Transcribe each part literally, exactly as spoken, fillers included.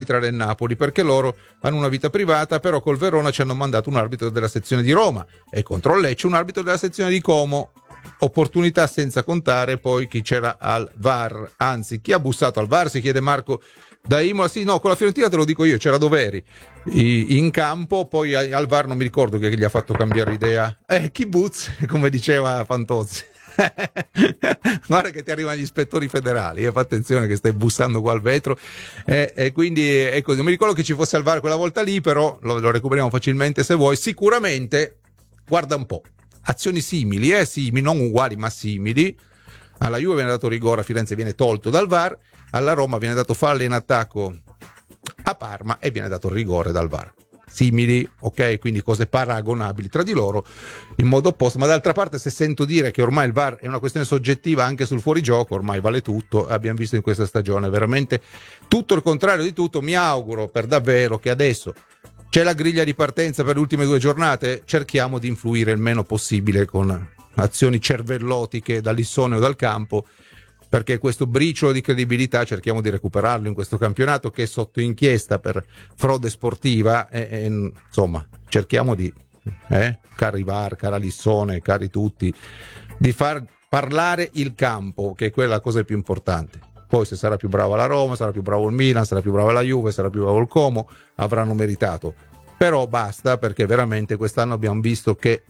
infiltrare il Napoli, perché loro hanno una vita privata, però col Verona ci hanno mandato un arbitro della sezione di Roma e contro il Lecce un arbitro della sezione di Como. Opportunità senza contare poi chi c'era al V A R, anzi chi ha bussato al V A R, si chiede Marco da Imola. Sì, no, con la Fiorentina te lo dico io, c'era Doveri in campo, poi al V A R non mi ricordo che gli ha fatto cambiare idea, eh, Kibuz, come diceva Fantozzi. Guarda che ti arrivano gli ispettori federali, eh, fa attenzione che stai bussando qua al vetro, eh, e quindi è così. Non mi ricordo che ci fosse al V A R quella volta lì, però lo, lo recuperiamo facilmente se vuoi. Sicuramente, guarda un po', azioni simili, eh, simili, non uguali ma simili. Alla Juve viene dato rigore, a Firenze viene tolto dal V A R, alla Roma viene dato fallo in attacco a Parma e viene dato rigore dal V A R. Simili, ok, quindi cose paragonabili tra di loro in modo opposto, ma d'altra parte se sento dire che ormai il V A R è una questione soggettiva anche sul fuorigioco, ormai vale tutto, abbiamo visto in questa stagione veramente tutto il contrario di tutto. Mi auguro per davvero che adesso c'è la griglia di partenza per le ultime due giornate, cerchiamo di influire il meno possibile con azioni cervellotiche dall'Issone o dal campo, perché questo briciolo di credibilità cerchiamo di recuperarlo in questo campionato che è sotto inchiesta per frode sportiva e, e insomma cerchiamo di, eh, cari V A R, cara Lissone, cari tutti, di far parlare il campo, che è quella la cosa più importante. Poi se sarà più brava la Roma, sarà più bravo il Milan, sarà più brava la Juve, sarà più bravo il Como, avranno meritato. Però basta, perché veramente quest'anno abbiamo visto che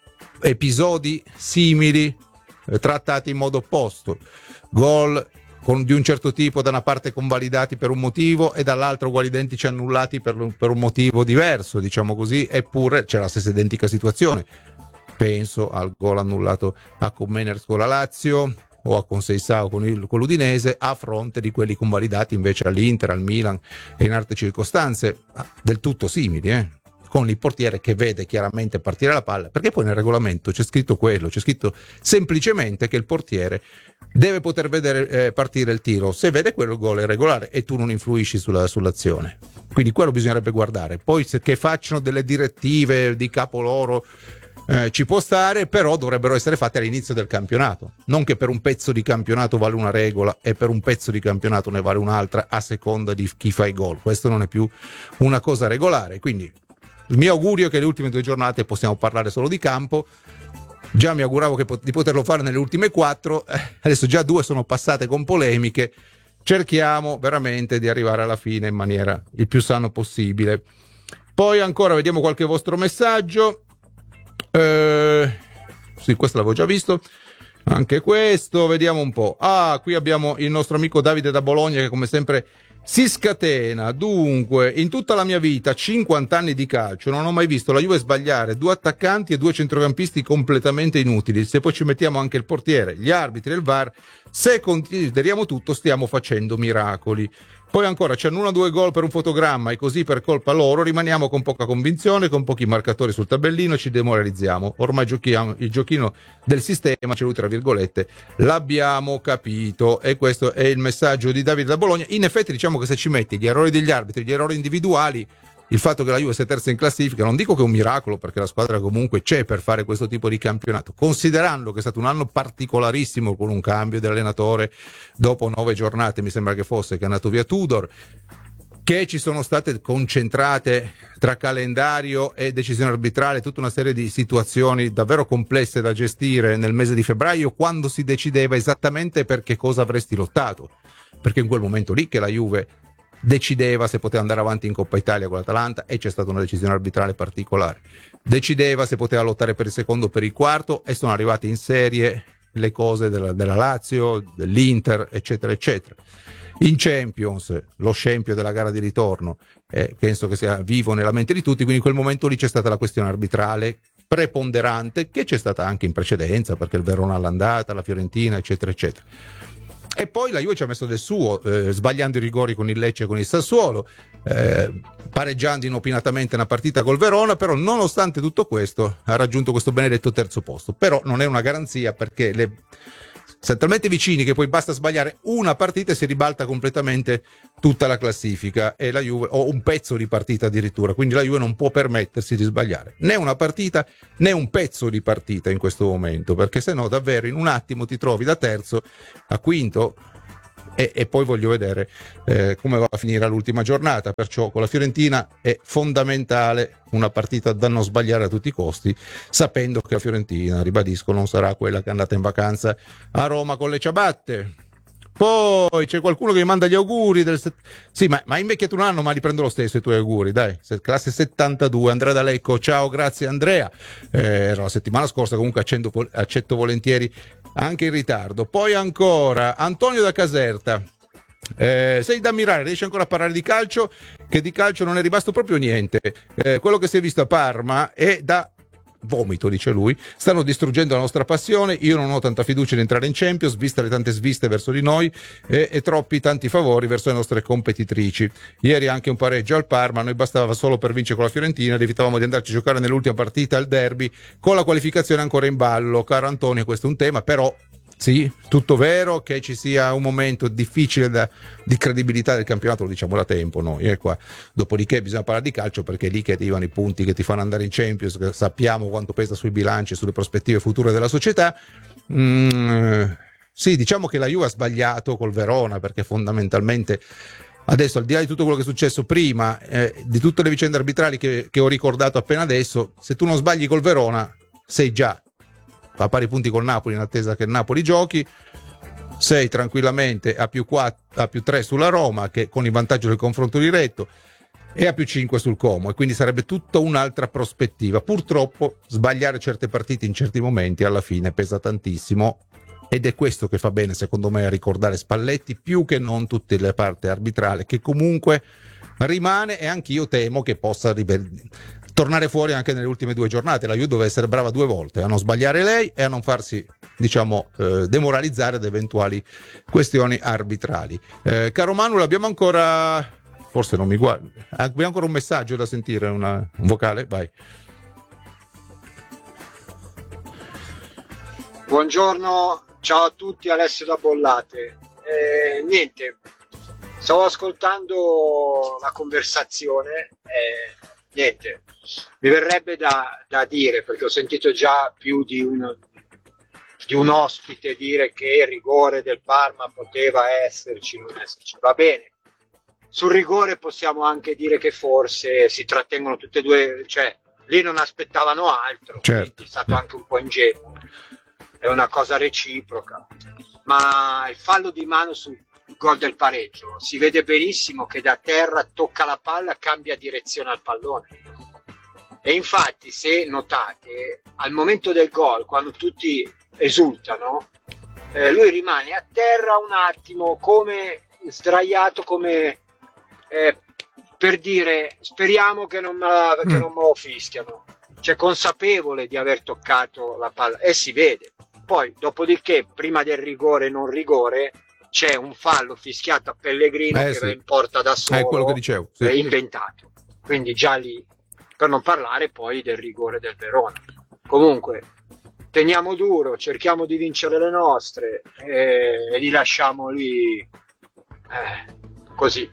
episodi simili eh, trattati in modo opposto, gol con, di un certo tipo da una parte convalidati per un motivo e dall'altra uguali identici annullati per, per un motivo diverso, diciamo così, eppure c'è la stessa identica situazione. Penso al gol annullato a Comeners con la Lazio o a Conceição con, il, con l'Udinese, a fronte di quelli convalidati invece all'Inter, al Milan e in altre circostanze del tutto simili, eh? Con il portiere che vede chiaramente partire la palla, perché poi nel regolamento c'è scritto quello, c'è scritto semplicemente che il portiere deve poter vedere eh, partire il tiro, se vede quello il gol è regolare e tu non influisci sulla, sull'azione, quindi quello bisognerebbe guardare. Poi se che facciano delle direttive di capo loro eh, ci può stare, però dovrebbero essere fatte all'inizio del campionato, non che per un pezzo di campionato vale una regola e per un pezzo di campionato ne vale un'altra a seconda di chi fa i gol. Questo non è più una cosa regolare, quindi il mio augurio è che le ultime due giornate possiamo parlare solo di campo. Già mi auguravo che pot- di poterlo fare nelle ultime quattro, eh, adesso già due sono passate con polemiche. Cerchiamo veramente di arrivare alla fine in maniera il più sano possibile. Poi ancora vediamo qualche vostro messaggio. Eh, sì, questo l'avevo già visto. Anche questo, vediamo un po'. Ah, qui abbiamo il nostro amico Davide da Bologna che come sempre si scatena. Dunque, in tutta la mia vita, cinquanta anni di calcio, non ho mai visto la Juve sbagliare due attaccanti e due centrocampisti completamente inutili. Se poi ci mettiamo anche il portiere, gli arbitri e il V A R, se consideriamo tutto, stiamo facendo miracoli. Poi ancora ci annullano due gol per un fotogramma e così per colpa loro rimaniamo con poca convinzione, con pochi marcatori sul tabellino e ci demoralizziamo. Ormai giochiamo il giochino del sistema, c'è lui tra virgolette, l'abbiamo capito. E questo è il messaggio di Davide da Bologna. In effetti diciamo che se ci metti gli errori degli arbitri, gli errori individuali, il fatto che la Juve sia terza in classifica, non dico che è un miracolo perché la squadra comunque c'è per fare questo tipo di campionato, considerando che è stato un anno particolarissimo con un cambio di allenatore dopo nove giornate, mi sembra che fosse, che è andato via Tudor, che ci sono state concentrate tra calendario e decisione arbitrale tutta una serie di situazioni davvero complesse da gestire nel mese di febbraio, quando si decideva esattamente per che cosa avresti lottato, perché in quel momento lì che la Juve decideva se poteva andare avanti in Coppa Italia con l'Atalanta e c'è stata una decisione arbitrale particolare, decideva se poteva lottare per il secondo o per il quarto e sono arrivate in serie le cose della, della Lazio, dell'Inter, eccetera eccetera. In Champions lo scempio della gara di ritorno eh, penso che sia vivo nella mente di tutti, quindi in quel momento lì c'è stata la questione arbitrale preponderante, che c'è stata anche in precedenza perché il Verona all'andata, la Fiorentina, eccetera eccetera. E poi la Juve ci ha messo del suo, eh, sbagliando i rigori con il Lecce e con il Sassuolo, eh, pareggiando inopinatamente una partita col Verona, però nonostante tutto questo ha raggiunto questo benedetto terzo posto. Però non è una garanzia, perché le siamo talmente vicini che poi basta sbagliare una partita e si ribalta completamente tutta la classifica, e la Juve, o un pezzo di partita addirittura, quindi la Juve non può permettersi di sbagliare né una partita né un pezzo di partita in questo momento, perché se no davvero in un attimo ti trovi da terzo a quinto e, e poi voglio vedere eh, come va a finire l'ultima giornata, perciò con la Fiorentina è fondamentale una partita da non sbagliare a tutti i costi, sapendo che la Fiorentina, ribadisco, non sarà quella che è andata in vacanza a Roma con le ciabatte. Poi c'è qualcuno che mi manda gli auguri del set... sì, ma, ma invecchiato un anno, ma li prendo lo stesso i tuoi auguri, dai. Classe settantadue, Andrea D'Alecco, ciao, grazie Andrea. Eh, era la settimana scorsa, comunque accendo, accetto volentieri anche in ritardo. Poi ancora Antonio da Caserta. Eh, sei da ammirare, riesci ancora a parlare di calcio, che di calcio non è rimasto proprio niente. Eh, quello che si è visto a Parma è da vomito, dice lui. Stanno distruggendo la nostra passione. Io non ho tanta fiducia in entrare in Champions, viste le tante sviste verso di noi e, e troppi tanti favori verso le nostre competitrici. Ieri anche un pareggio al Parma, noi bastava solo per vincere con la Fiorentina, evitavamo di andarci a giocare nell'ultima partita al derby con la qualificazione ancora in ballo. Caro Antonio, questo è un tema, però sì, tutto vero che ci sia un momento difficile da, di credibilità del campionato, lo diciamo da tempo noi, eh, qua. Dopodiché bisogna parlare di calcio, perché è lì che arrivano i punti che ti fanno andare in Champions, che sappiamo quanto pesa sui bilanci e sulle prospettive future della società. Mm, sì, diciamo che la Juve ha sbagliato col Verona, perché fondamentalmente adesso, al di là di tutto quello che è successo prima, eh, di tutte le vicende arbitrali che, che ho ricordato appena adesso, se tu non sbagli col Verona sei già a pari punti col Napoli in attesa che il Napoli giochi, sei tranquillamente a più quattro, a più tre sulla Roma, che con il vantaggio del confronto diretto, e a più cinque sul Como, e quindi sarebbe tutta un'altra prospettiva. Purtroppo sbagliare certe partite in certi momenti alla fine pesa tantissimo, ed è questo che fa bene secondo me a ricordare Spalletti, più che non tutte le parti arbitrali, che comunque rimane, e anch'io temo che possa ribe- tornare fuori anche nelle ultime due giornate. La Juve deve essere brava due volte, a non sbagliare lei e a non farsi, diciamo, eh, demoralizzare da eventuali questioni arbitrali. Eh, caro Manu, abbiamo ancora, forse non mi guardi, abbiamo ancora un messaggio da sentire, una, un vocale, vai. Buongiorno, ciao a tutti, Alessio da Bollate. Eh, niente, stavo ascoltando la conversazione e niente, mi verrebbe da, da dire, perché ho sentito già più di un, di un ospite dire che il rigore del Parma poteva esserci, non esserci, va bene. Sul rigore possiamo anche dire che forse si trattengono tutte e due, cioè lì non aspettavano altro, certo. Quindi è stato anche un po' ingenuo, è una cosa reciproca, ma il fallo di mano sul gol del pareggio si vede benissimo che da terra tocca la palla, cambia direzione al pallone, e infatti se notate al momento del gol, quando tutti esultano, eh, lui rimane a terra un attimo come sdraiato, come eh, per dire speriamo che non me, la, che non me lo fischiano, cioè consapevole di aver toccato la palla, e si vede. Poi dopodiché, prima del rigore non rigore, c'è un fallo fischiato a Pellegrino eh, che sì. va in porta da solo, è quello che dicevo, sì. È inventato, quindi già lì, per non parlare poi del rigore del Verona. Comunque teniamo duro, cerchiamo di vincere le nostre e, e li lasciamo lì eh, così.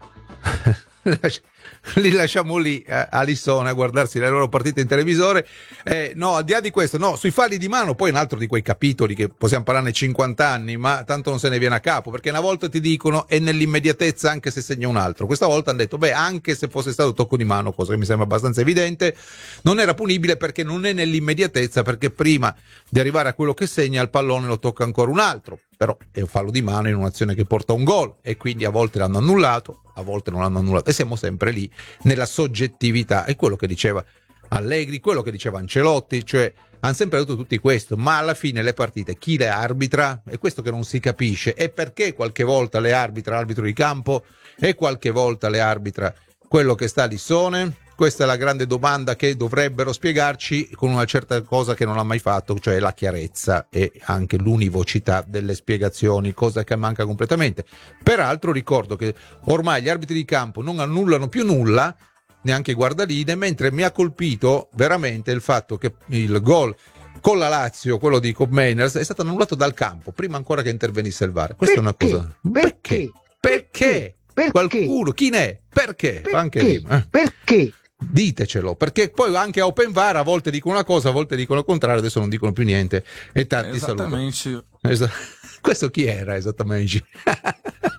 Li lasciamo lì a, a Lissone a guardarsi le loro partite in televisore. Eh, no, al di là di questo, no, sui falli di mano poi è un altro di quei capitoli che possiamo parlarne cinquanta anni, ma tanto non se ne viene a capo, perché una volta ti dicono è nell'immediatezza anche se segna un altro. Questa volta hanno detto beh, anche se fosse stato tocco di mano, cosa che mi sembra abbastanza evidente, non era punibile perché non è nell'immediatezza, perché prima di arrivare a quello che segna il pallone lo tocca ancora un altro. Però è un fallo di mano in un'azione che porta a un gol, e quindi a volte l'hanno annullato, a volte non l'hanno annullato, e siamo sempre lì nella soggettività. È quello che diceva Allegri, quello che diceva Ancelotti, cioè hanno sempre detto tutti questo, ma alla fine le partite chi le arbitra? È questo che non si capisce, e perché qualche volta le arbitra l'arbitro di campo e qualche volta le arbitra quello che sta a Lissone? Questa è la grande domanda che dovrebbero spiegarci con una certa cosa che non ha mai fatto, cioè la chiarezza e anche l'univocità delle spiegazioni, cosa che manca completamente. Peraltro ricordo che ormai gli arbitri di campo non annullano più nulla, neanche guardaline, mentre mi ha colpito veramente il fatto che il gol con la Lazio, quello di Cobb Mainers, è stato annullato dal campo prima ancora che intervenisse il V A R. Questa perché? È una cosa. Perché? Perché? Perché? Qualcuno? Chi ne è? Perché? Perché? Anche lì. Eh? Perché? Ditecelo, perché poi anche a Open V A R a volte dicono una cosa, a volte dicono il contrario, adesso non dicono più niente. E tanti saluti. Esattamente. Questo chi era esattamente?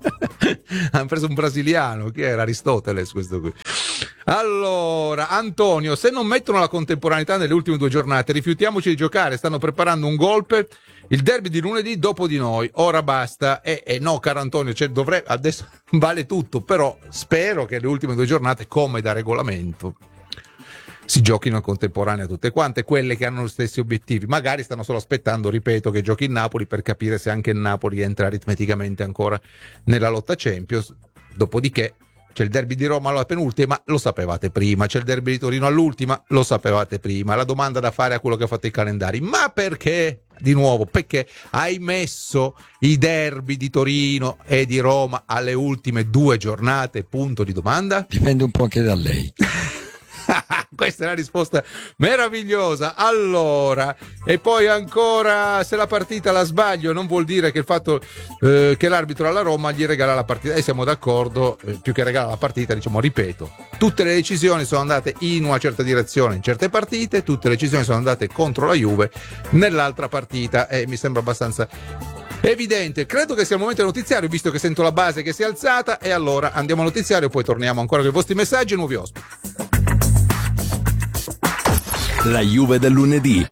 Hanno preso un brasiliano, chi era? Aristoteles questo qui. Allora, Antonio, se non mettono la contemporaneità nelle ultime due giornate, rifiutiamoci di giocare, stanno preparando un golpe, il derby di lunedì dopo di noi, ora basta. E eh, eh, no, caro Antonio, cioè, dovrei, adesso vale tutto, però spero che le ultime due giornate, come da regolamento, si giochino in contemporanea tutte quante, quelle che hanno gli stessi obiettivi. Magari stanno solo aspettando, ripeto, che giochi il Napoli per capire se anche il Napoli entra aritmeticamente ancora nella lotta Champions. Dopodiché c'è il derby di Roma alla penultima, lo sapevate prima, c'è il derby di Torino all'ultima, lo sapevate prima. La domanda da fare a quello che ha fatto i calendari: ma perché? Di nuovo, perché hai messo i derby di Torino e di Roma alle ultime due giornate? Punto di domanda. Dipende un po' anche da lei. Questa è una risposta meravigliosa. Allora, e poi ancora, se la partita la sbaglio non vuol dire che il fatto eh, che l'arbitro alla Roma gli regala la partita, e siamo d'accordo, eh, più che regala la partita, diciamo, ripeto, tutte le decisioni sono andate in una certa direzione in certe partite, tutte le decisioni sono andate contro la Juve nell'altra partita, e mi sembra abbastanza evidente. Credo che sia il momento del notiziario, visto che sento la base che si è alzata, e allora andiamo al notiziario, poi torniamo ancora con i vostri messaggi e nuovi ospiti. La Juve del lunedì.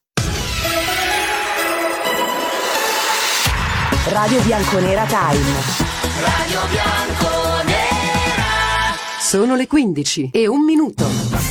Radio Bianconera Time. Radio Bianconera. Sono le quindici e un minuto.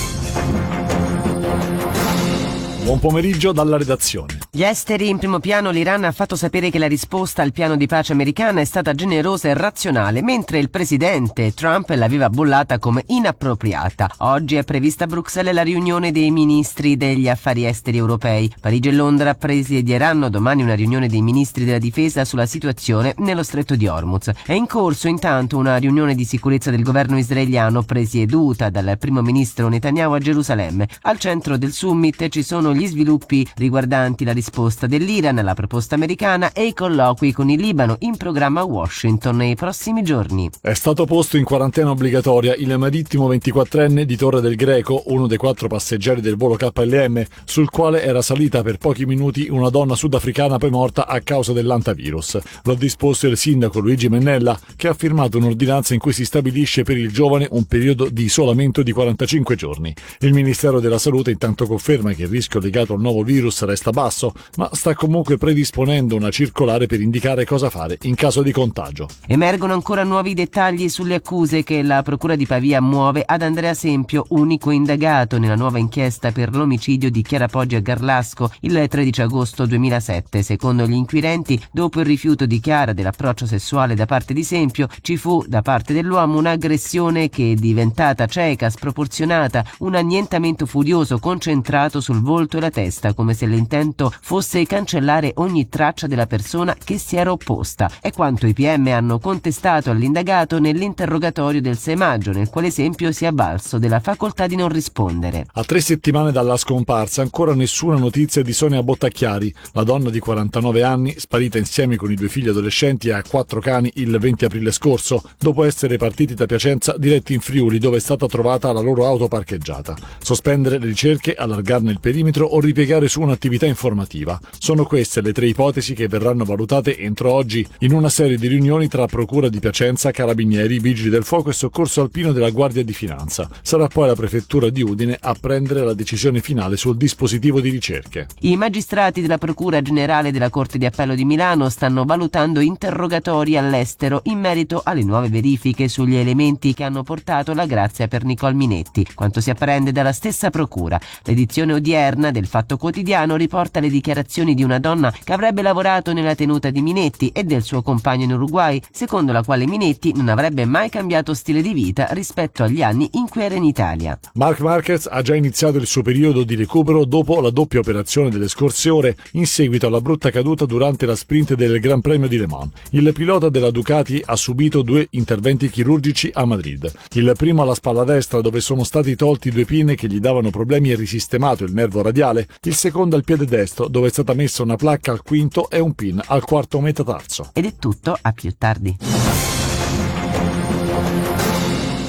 Buon pomeriggio dalla redazione. Gli esteri in primo piano. L'Iran ha fatto sapere che la risposta al piano di pace americana è stata generosa e razionale, mentre il presidente Trump l'aveva bollata come inappropriata. Oggi è prevista a Bruxelles la riunione dei ministri degli affari esteri europei. Parigi e Londra presiedieranno domani una riunione dei ministri della difesa sulla situazione nello stretto di Hormuz. È in corso intanto una riunione di sicurezza del governo israeliano presieduta dal primo ministro Netanyahu a Gerusalemme. Al centro del summit ci sono gli sviluppi riguardanti la risposta dell'Iran alla proposta americana e i colloqui con il Libano in programma a Washington nei prossimi giorni. È stato posto in quarantena obbligatoria il marittimo ventiquattrenne di Torre del Greco, uno dei quattro passeggeri del volo K L M, sul quale era salita per pochi minuti una donna sudafricana poi morta a causa dell'antavirus. Lo ha disposto il sindaco Luigi Mennella, che ha firmato un'ordinanza in cui si stabilisce per il giovane un periodo di isolamento di quarantacinque giorni. Il Ministero della Salute intanto conferma che il rischio legato al nuovo virus resta basso, ma sta comunque predisponendo una circolare per indicare cosa fare in caso di contagio. Emergono ancora nuovi dettagli sulle accuse che la Procura di Pavia muove ad Andrea Sempio, unico indagato nella nuova inchiesta per l'omicidio di Chiara Poggi a Garlasco il tredici agosto duemilasette. Secondo gli inquirenti, dopo il rifiuto di Chiara dell'approccio sessuale da parte di Sempio, ci fu da parte dell'uomo un'aggressione che è diventata cieca, sproporzionata, un annientamento furioso concentrato sul volto e la testa, come se l'intento fosse cancellare ogni traccia della persona che si era opposta. È quanto i P M hanno contestato all'indagato nell'interrogatorio del sei maggio, nel quale Sempio si è avvalso della facoltà di non rispondere. A tre settimane dalla scomparsa, ancora nessuna notizia di Sonia Bottacchiari, la donna di quarantanove anni, sparita insieme con i due figli adolescenti e a quattro cani il venti aprile scorso, dopo essere partiti da Piacenza diretti in Friuli, dove è stata trovata la loro auto parcheggiata. Sospendere le ricerche, allargarne il perimetro o ripiegare su un'attività informativa. Sono queste le tre ipotesi che verranno valutate entro oggi in una serie di riunioni tra Procura di Piacenza, Carabinieri, Vigili del Fuoco e Soccorso Alpino della Guardia di Finanza. Sarà poi la Prefettura di Udine a prendere la decisione finale sul dispositivo di ricerche. I magistrati della Procura Generale della Corte di Appello di Milano stanno valutando interrogatori all'estero in merito alle nuove verifiche sugli elementi che hanno portato la grazia per Nicole Minetti, quanto si apprende dalla stessa Procura. L'edizione odierna del Fatto Quotidiano riporta le dichiarazioni di una donna che avrebbe lavorato nella tenuta di Minetti e del suo compagno in Uruguay, secondo la quale Minetti non avrebbe mai cambiato stile di vita rispetto agli anni in cui era in Italia. Marc Marquez ha già iniziato il suo periodo di recupero dopo la doppia operazione delle scorse ore in seguito alla brutta caduta durante la sprint del Gran Premio di Le Mans. Il pilota della Ducati ha subito due interventi chirurgici a Madrid. Il primo alla spalla destra, dove sono stati tolti due pinne che gli davano problemi e risistemato il nervo radiale. Il secondo al piede destro, dove è stata messa una placca al quinto e un pin al quarto metatarso. Ed è tutto, a più tardi.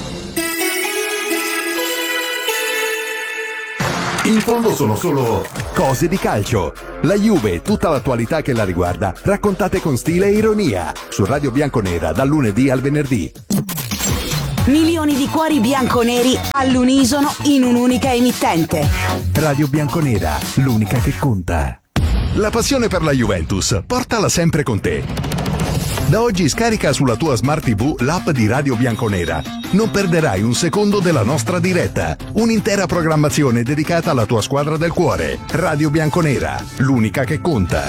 In fondo sono solo Cose di calcio. La Juve e tutta l'attualità che la riguarda, raccontate con stile e ironia. Su Radio Bianconera dal lunedì al venerdì. Milioni di cuori bianconeri all'unisono in un'unica emittente. Radio Bianconera, l'unica che conta. La passione per la Juventus, portala sempre con te. Da oggi scarica sulla tua Smart tivù l'app di Radio Bianconera. Non perderai un secondo della nostra diretta. Un'intera programmazione dedicata alla tua squadra del cuore. Radio Bianconera, l'unica che conta.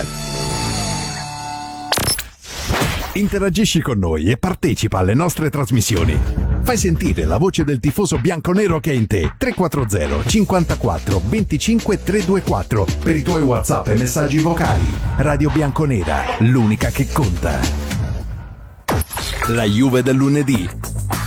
Interagisci con noi e partecipa alle nostre trasmissioni. Fai sentire la voce del tifoso bianconero che è in te. tre quattro zero cinquantaquattro venticinque trecentoventiquattro per i tuoi WhatsApp e messaggi vocali. Radio Bianconera, l'unica che conta. La Juve del lunedì.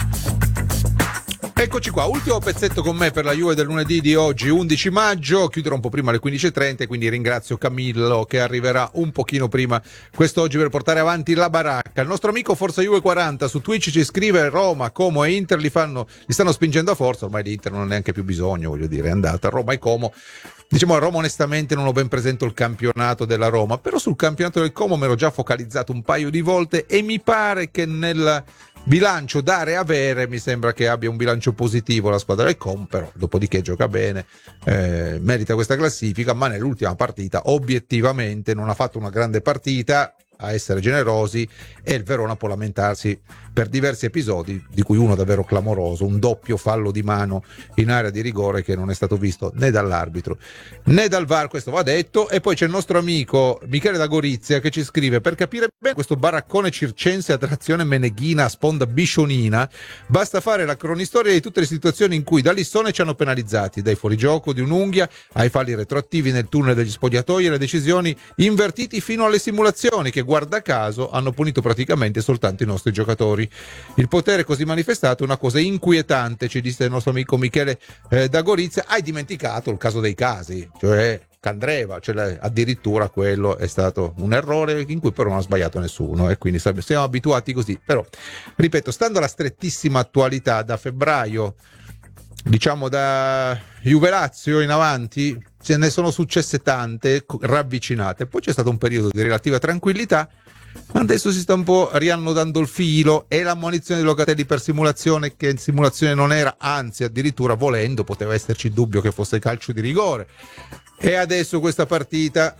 Eccoci qua, ultimo pezzetto con me per la Juve del lunedì di oggi, undici maggio, chiuderò un po' prima alle quindici e trenta, quindi ringrazio Camillo che arriverà un pochino prima quest'oggi per portare avanti la baracca. Il nostro amico Forza Juve quaranta su Twitch ci scrive: Roma, Como e Inter li, fanno, li stanno spingendo a forza, ormai di Inter non ha neanche più bisogno, voglio dire, è andata. Roma e Como, diciamo a Roma onestamente non ho ben presente il campionato della Roma, però sul campionato del Como mi ero già focalizzato un paio di volte e mi pare che nel bilancio dare e avere mi sembra che abbia un bilancio positivo la squadra del Com, però dopodiché gioca bene, eh, merita questa classifica, ma nell'ultima partita obiettivamente non ha fatto una grande partita, a essere generosi, e il Verona può lamentarsi per diversi episodi, di cui uno davvero clamoroso, un doppio fallo di mano in area di rigore che non è stato visto né dall'arbitro né dal V A R, questo va detto. E poi c'è il nostro amico Michele da Gorizia che ci scrive: per capire bene questo baraccone circense a trazione meneghina a sponda biscionina basta fare la cronistoria di tutte le situazioni in cui da Lissone ci hanno penalizzati, dai fuorigioco di un'unghia ai falli retroattivi nel tunnel degli spogliatoi e le decisioni invertiti fino alle simulazioni che guarda caso hanno punito praticamente soltanto i nostri giocatori. Il potere così manifestato è una cosa inquietante, ci disse il nostro amico Michele eh, da Gorizia. Hai dimenticato il caso dei casi, cioè Candreva, cioè addirittura quello è stato un errore in cui però non ha sbagliato nessuno, e quindi siamo abituati così. Però ripeto, stando alla strettissima attualità, da febbraio, diciamo da Juve Lazio in avanti, ce ne sono successe tante ravvicinate, poi c'è stato un periodo di relativa tranquillità, ma adesso si sta un po' riannodando il filo, e l'ammonizione di Locatelli per simulazione, che in simulazione non era, anzi addirittura volendo poteva esserci il dubbio che fosse calcio di rigore, e adesso questa partita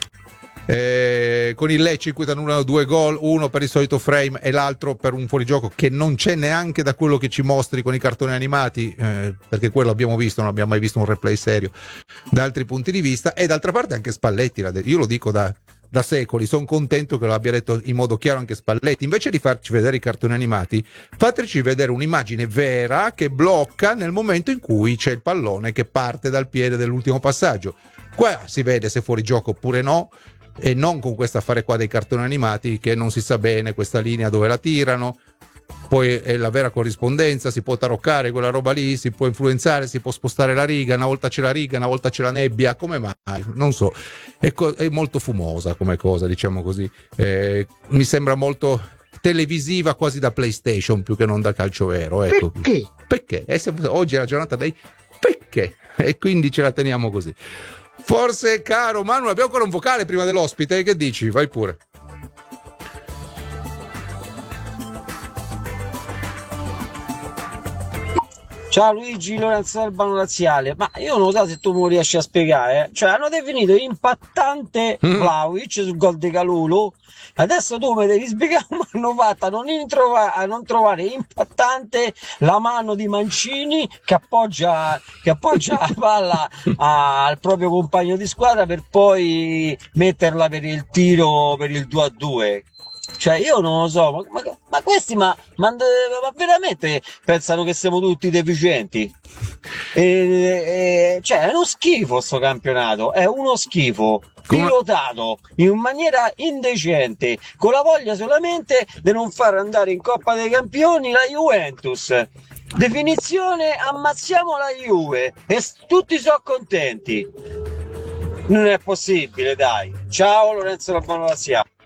eh, con il Lecce in cui annullano due gol, uno per il solito frame e l'altro per un fuorigioco che non c'è neanche da quello che ci mostri con i cartoni animati, eh, perché quello abbiamo visto, non abbiamo mai visto un replay serio da altri punti di vista. E d'altra parte anche Spalletti, io lo dico da da secoli, sono contento che lo abbia detto in modo chiaro anche Spalletti: invece di farci vedere i cartoni animati, fateci vedere un'immagine vera che blocca nel momento in cui c'è il pallone che parte dal piede dell'ultimo passaggio. Qua si vede se è fuori gioco oppure no, e non con questo affare qua dei cartoni animati che non si sa bene questa linea dove la tirano. Poi è la vera corrispondenza, si può taroccare quella roba lì, si può influenzare, si può spostare la riga, una volta c'è la riga, una volta c'è la nebbia, come mai? Non so, è, co- è molto fumosa come cosa, diciamo così, eh, mi sembra molto televisiva, quasi da PlayStation più che non da calcio vero, ecco. Perché? Perché? Eh, se- oggi è la giornata dei perché, e quindi ce la teniamo così. Forse, caro Manu, abbiamo ancora un vocale prima dell'ospite, che dici? Vai pure. Ciao Luigi, Lorenzo Albano Laziale. Ma io non so se tu mi riesci a spiegare, eh. Cioè hanno definito impattante Mm. Vlahovic sul gol di Calulu. Adesso tu mi devi spiegare come hanno fatto a non, introva- a non trovare impattante la mano di Mancini che appoggia, che appoggia la palla a- al proprio compagno di squadra per poi metterla per il tiro, per il due a due. Cioè io non lo so, ma, ma- ma questi ma, ma, ma veramente pensano che siamo tutti deficienti? E, e- cioè è uno schifo sto campionato, è uno schifo, Come- pilotato in maniera indecente, con la voglia solamente di non far andare in Coppa dei Campioni la Juventus. Definizione: ammazziamo la Juve e s- tutti sono contenti. Non è possibile, dai. Ciao Lorenzo Labano Lassia.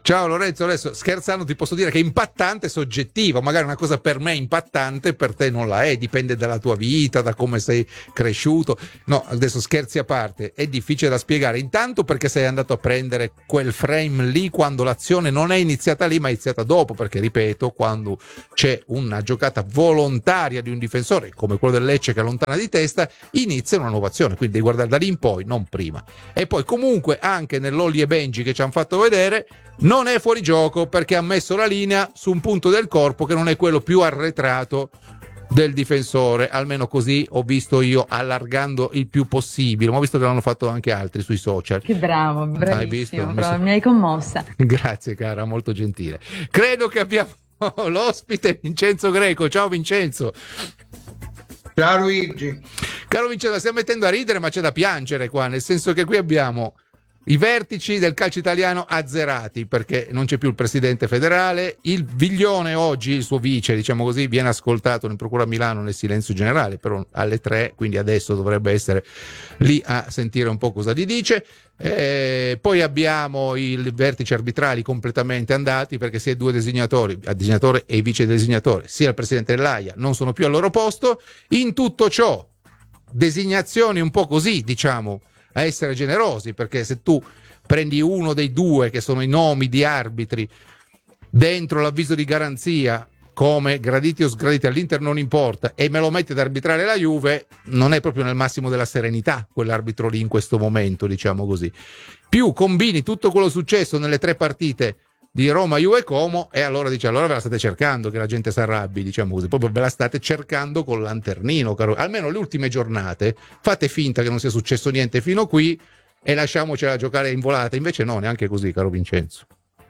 Ciao Lorenzo, adesso scherzando ti posso dire che impattante è soggettivo, magari una cosa per me è impattante, per te non la è, dipende dalla tua vita, da come sei cresciuto. No, adesso scherzi a parte, è difficile da spiegare, intanto perché sei andato a prendere quel frame lì quando l'azione non è iniziata lì ma è iniziata dopo, perché ripeto, quando c'è una giocata volontaria di un difensore come quello del Lecce che allontana di testa, inizia una nuova azione, quindi devi guardare da lì in poi, non prima. E poi comunque anche nell'Olli e Benji che ci hanno fatto vedere non è fuori gioco, perché ha messo la linea su un punto del corpo che non è quello più arretrato del difensore, almeno così ho visto io, allargando il più possibile, ma ho visto che l'hanno fatto anche altri sui social. Che bravo, bravissimo, hai visto? mi, mi, so... mi hai commossa. Grazie cara, molto gentile. Credo che abbiamo l'ospite Vincenzo Greco. Ciao Vincenzo. Ciao Luigi. Caro Vincenzo, stiamo mettendo a ridere ma c'è da piangere qua, nel senso che qui abbiamo i vertici del calcio italiano azzerati, perché non c'è più il presidente federale, il Viglione oggi, il suo vice, diciamo così, viene ascoltato in procura a Milano nel silenzio generale, però alle tre, quindi adesso dovrebbe essere lì a sentire un po' cosa gli dice. Eh, poi abbiamo i vertici arbitrali completamente andati, perché sia i due designatori, il designatore e il vice designatore, sia il presidente dell'A I A, non sono più al loro posto. In tutto ciò, designazioni un po' così, diciamo, a essere generosi, perché se tu prendi uno dei due che sono i nomi di arbitri dentro l'avviso di garanzia come graditi o sgraditi all'Inter non importa e me lo metti ad arbitrare la Juve, non è proprio nel massimo della serenità quell'arbitro lì in questo momento, diciamo così. Più combini tutto quello successo nelle tre partite di Roma, Juve e Como, e allora dice, allora ve la state cercando che la gente si arrabbi, diciamo così, proprio ve la state cercando col lanternino, caro. Almeno le ultime giornate fate finta che non sia successo niente fino qui e lasciamocela giocare in volata, invece no, neanche così, caro Vincenzo.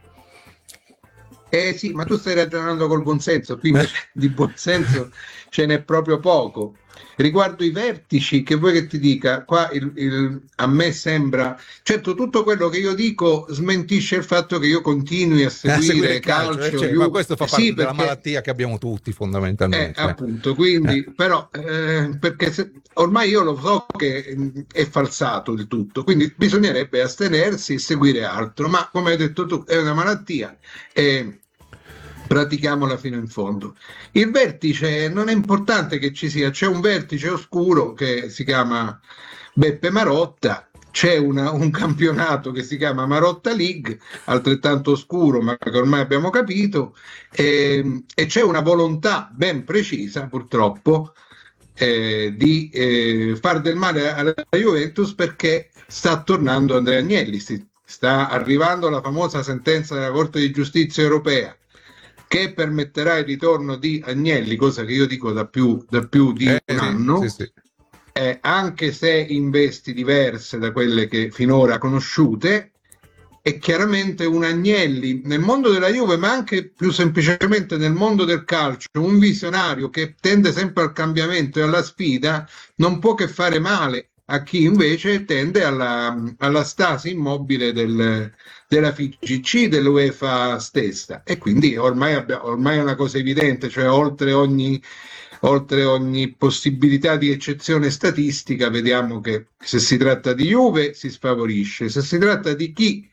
Eh sì, ma tu stai ragionando col buonsenso, qui invece di buonsenso ce n'è proprio poco. Riguardo i vertici, che vuoi che ti dica, qua il, il, a me sembra, certo tutto quello che io dico smentisce il fatto che io continui a seguire, a seguire calcio, calcio cioè, io, ma questo fa parte sì, della perché, malattia che abbiamo tutti fondamentalmente. Eh, appunto, quindi, eh. però, eh, perché se, ormai io lo so che è falsato il tutto, quindi bisognerebbe astenersi e seguire altro, ma come hai detto tu, è una malattia e pratichiamola fino in fondo. Il vertice non è importante che ci sia, c'è un vertice oscuro che si chiama Beppe Marotta, c'è una, un campionato che si chiama Marotta League, altrettanto oscuro ma che ormai abbiamo capito, e, e c'è una volontà ben precisa purtroppo eh, di eh, far del male alla Juventus, perché sta tornando Andrea Agnelli, si, sta arrivando la famosa sentenza della Corte di Giustizia europea che permetterà il ritorno di Agnelli, cosa che io dico da più, da più di eh, un anno, sì, sì. Eh, anche se in vesti diverse da quelle che finora conosciute. È chiaramente un Agnelli nel mondo della Juve, ma anche più semplicemente nel mondo del calcio, un visionario che tende sempre al cambiamento e alla sfida, non può che fare male a chi invece tende alla, alla stasi immobile del, della F I G C, dell'UEFA stessa, e quindi ormai, abbiamo, ormai è una cosa evidente, cioè oltre ogni, oltre ogni possibilità di eccezione statistica vediamo che se si tratta di Juve si sfavorisce, se si tratta di chi,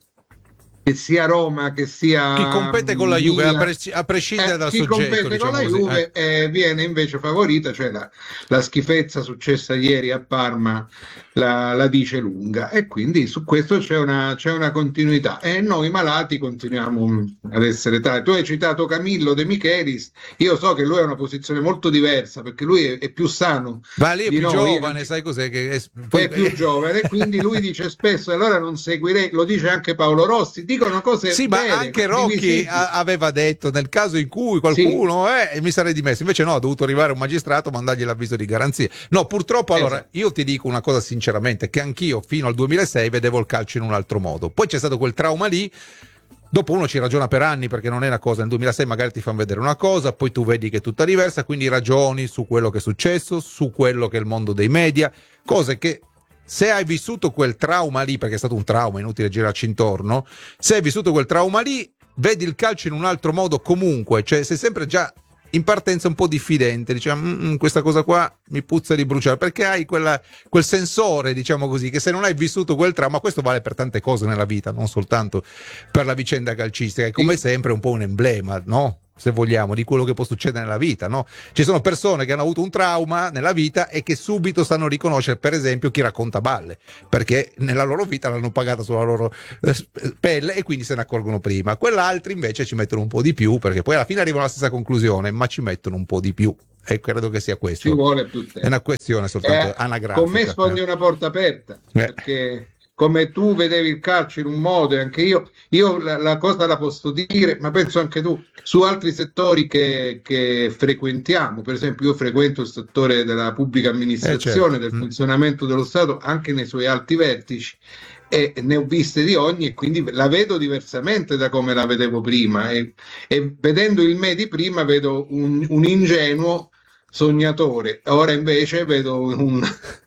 che sia Roma, che sia chi compete con la Juve, Milan, a, pres- a prescindere eh, dal chi soggetto, compete diciamo con la così, Juve eh. eh, viene invece favorita, cioè la, la schifezza successa ieri a Parma la, la dice lunga, e quindi su questo c'è una, c'è una continuità e noi malati continuiamo ad essere tali. Tu hai citato Camillo De Michelis, io so che lui ha una posizione molto diversa perché lui è, è più sano, ma lì è più noi, giovane, sai cos'è che è, poi... è più giovane, quindi lui dice spesso allora non seguirei, lo dice anche Paolo Rossi, dicono cose sì, ma bene, anche Rocchi a- aveva detto nel caso in cui qualcuno sì. eh, mi sarei dimesso, invece no, ha dovuto arrivare un magistrato, mandargli l'avviso di garanzia. No, purtroppo allora esatto. Io ti dico una cosa sinceramente, che anch'io fino al duemilasei vedevo il calcio in un altro modo, poi c'è stato quel trauma lì, dopo uno ci ragiona per anni perché non è una cosa, nel duemilasei magari ti fanno vedere una cosa, poi tu vedi che è tutta diversa, quindi ragioni su quello che è successo, su quello che è il mondo dei media, cose che se hai vissuto quel trauma lì, perché è stato un trauma, inutile girarci intorno, se hai vissuto quel trauma lì, vedi il calcio in un altro modo comunque, cioè sei sempre già in partenza un po' diffidente, diciamo mm, questa cosa qua mi puzza di bruciare, perché hai quella, quel sensore, diciamo così, che se non hai vissuto quel trauma, questo vale per tante cose nella vita, non soltanto per la vicenda calcistica, è come sempre un po' un emblema, no? Se vogliamo, di quello che può succedere nella vita, no? Ci sono persone che hanno avuto un trauma nella vita e che subito sanno riconoscere, per esempio, chi racconta balle, perché nella loro vita l'hanno pagata sulla loro eh, pelle e quindi se ne accorgono prima. Quell'altri invece ci mettono un po' di più, perché poi alla fine arrivano alla stessa conclusione, ma ci mettono un po' di più. E credo che sia questo. Ci vuole più tempo. È una questione soltanto eh, anagrafica. Con me sfondi eh. una porta aperta, Eh. perché come tu vedevi il calcio in un modo e anche io, io la, la cosa la posso dire, ma penso anche tu, su altri settori che, che frequentiamo. Per esempio io frequento il settore della pubblica amministrazione, Eh, certo. del Mm. funzionamento dello Stato, anche nei suoi alti vertici, e ne ho viste di ogni e quindi la vedo diversamente da come la vedevo prima, e, e vedendo il me di prima vedo un, un ingenuo sognatore, ora invece vedo un...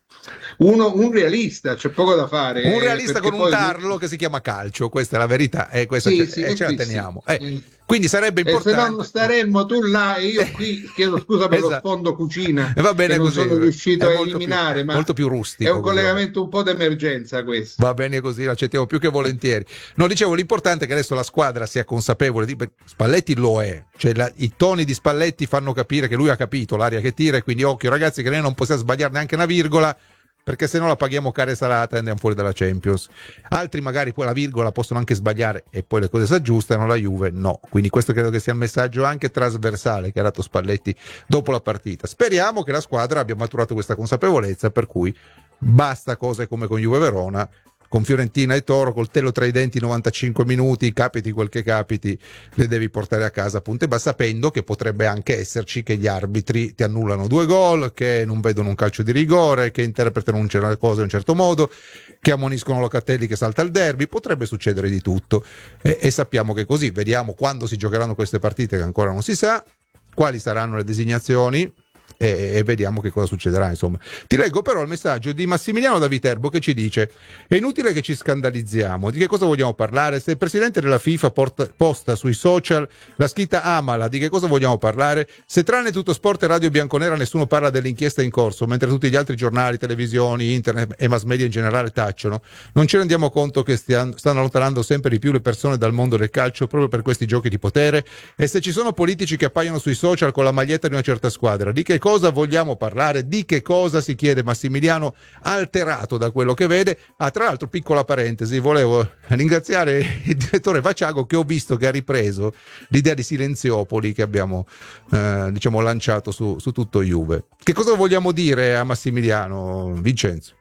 Uno, un realista, c'è poco da fare. Un eh, realista perché con un poi- tarlo che si chiama calcio, questa è la verità, e questa Sì, ce, sì, e e ce la qui sì. teniamo. Eh, Eh. Quindi sarebbe E se importante. no non staremmo tu là e io qui, chiedo scusa per lo Esatto. sfondo cucina, E va bene che non così, sono riuscito è a molto eliminare, più, ma molto più rustico. è un così, collegamento un po' d'emergenza questo. Va bene così, l'accettiamo più che volentieri. No, dicevo, l'importante è che adesso la squadra sia consapevole di Spalletti lo è, cioè la, i toni di Spalletti fanno capire che lui ha capito l'aria che tira, e quindi occhio ragazzi che noi non possiamo sbagliare neanche una virgola, perché se no la paghiamo cara e salata e andiamo fuori dalla Champions. Altri magari poi la virgola possono anche sbagliare e poi le cose si aggiustano, la Juve no. Quindi questo credo che sia il messaggio anche trasversale che ha dato Spalletti dopo la partita. Speriamo che la squadra abbia maturato questa consapevolezza, per cui basta cose come con Juve Verona, con Fiorentina e Toro, coltello tra i denti novantacinque minuti, capiti quel che capiti, le devi portare a casa a punte basta, sapendo che potrebbe anche esserci che gli arbitri ti annullano due gol, che non vedono un calcio di rigore, che interpretano un cer- cose in un certo modo, che ammoniscono Locatelli che salta il derby, potrebbe succedere di tutto, e, e sappiamo che è così. Vediamo quando si giocheranno queste partite, che ancora non si sa, quali saranno le designazioni, e, e vediamo che cosa succederà, insomma. Ti leggo però il messaggio di Massimiliano da Viterbo che ci dice: è inutile che ci scandalizziamo, di che cosa vogliamo parlare? Se il presidente della FIFA porta, posta sui social la scritta Amala, di che cosa vogliamo parlare? Se tranne Tutto Sport e Radio Bianconera nessuno parla dell'inchiesta in corso, mentre tutti gli altri giornali, televisioni, internet e mass media in generale tacciono, non ci rendiamo conto che stiano, stanno allontanando sempre di più le persone dal mondo del calcio proprio per questi giochi di potere? E se ci sono politici che appaiono sui social con la maglietta di una certa squadra, di che cosa vogliamo parlare? Di che cosa si chiede Massimiliano, alterato da quello che vede? Ah, tra l'altro, piccola parentesi, volevo ringraziare il direttore Vaciago, che ho visto che ha ripreso l'idea di Silenziopoli che abbiamo eh, diciamo lanciato su, su tutto Juve. Che cosa vogliamo dire a Massimiliano, Vincenzo?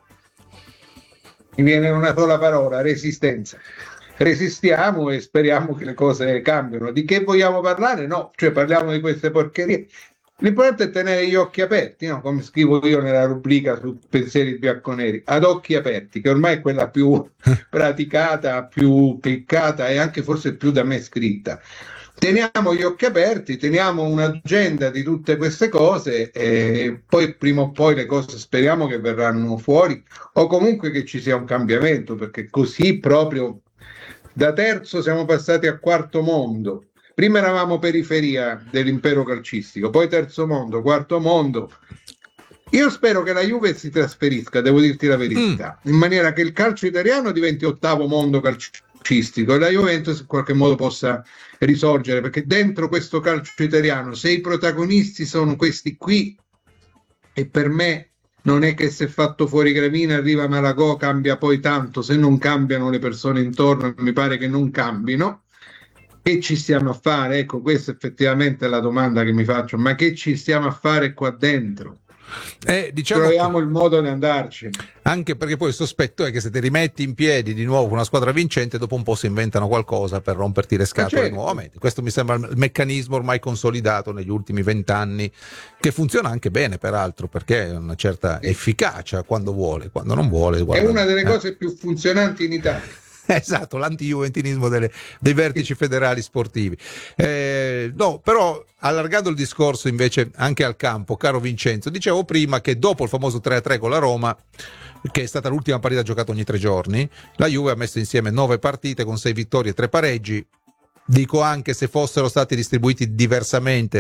Mi viene una sola parola: resistenza. Resistiamo e speriamo che le cose cambiano. Di che vogliamo parlare? No, cioè parliamo di queste porcherie. L'importante è tenere gli occhi aperti, no? Come scrivo io nella rubrica su Pensieri Bianconeri, ad occhi aperti, che ormai è quella più praticata, più cliccata e anche forse più da me scritta. Teniamo gli occhi aperti, teniamo un'agenda di tutte queste cose e poi prima o poi le cose speriamo che verranno fuori, o comunque che ci sia un cambiamento, perché così proprio da terzo siamo passati a quarto mondo. Prima eravamo periferia dell'impero calcistico, poi terzo mondo, quarto mondo. Io spero che la Juve si trasferisca, devo dirti la verità, mm. in maniera che il calcio italiano diventi ottavo mondo calcistico e la Juventus in qualche modo possa risorgere, perché dentro questo calcio italiano, se i protagonisti sono questi qui, e per me non è che se fatto fuori Gravina arriva Malagò cambia poi tanto, se non cambiano le persone intorno mi pare che non cambino. Che ci stiamo a fare? Ecco, questa effettivamente è la domanda che mi faccio, ma che ci stiamo a fare qua dentro? Eh, diciamo Troviamo che... il modo di andarci. Anche perché poi il sospetto è che se ti rimetti in piedi di nuovo una squadra vincente, dopo un po' si inventano qualcosa per romperti le scatole certo. nuovamente. Questo mi sembra il meccanismo ormai consolidato negli ultimi vent'anni, che funziona anche bene peraltro, perché ha una certa efficacia quando vuole, quando non vuole. Guarda, è una delle eh. cose più funzionanti in Italia. Esatto, l'anti-juventinismo delle, dei vertici federali sportivi. Eh, no, però allargando il discorso invece anche al campo, caro Vincenzo, dicevo prima che dopo il famoso tre a tre con la Roma, che è stata l'ultima partita giocata ogni tre giorni, la Juve ha messo insieme nove partite con sei vittorie e tre pareggi. Dico anche, se fossero stati distribuiti diversamente,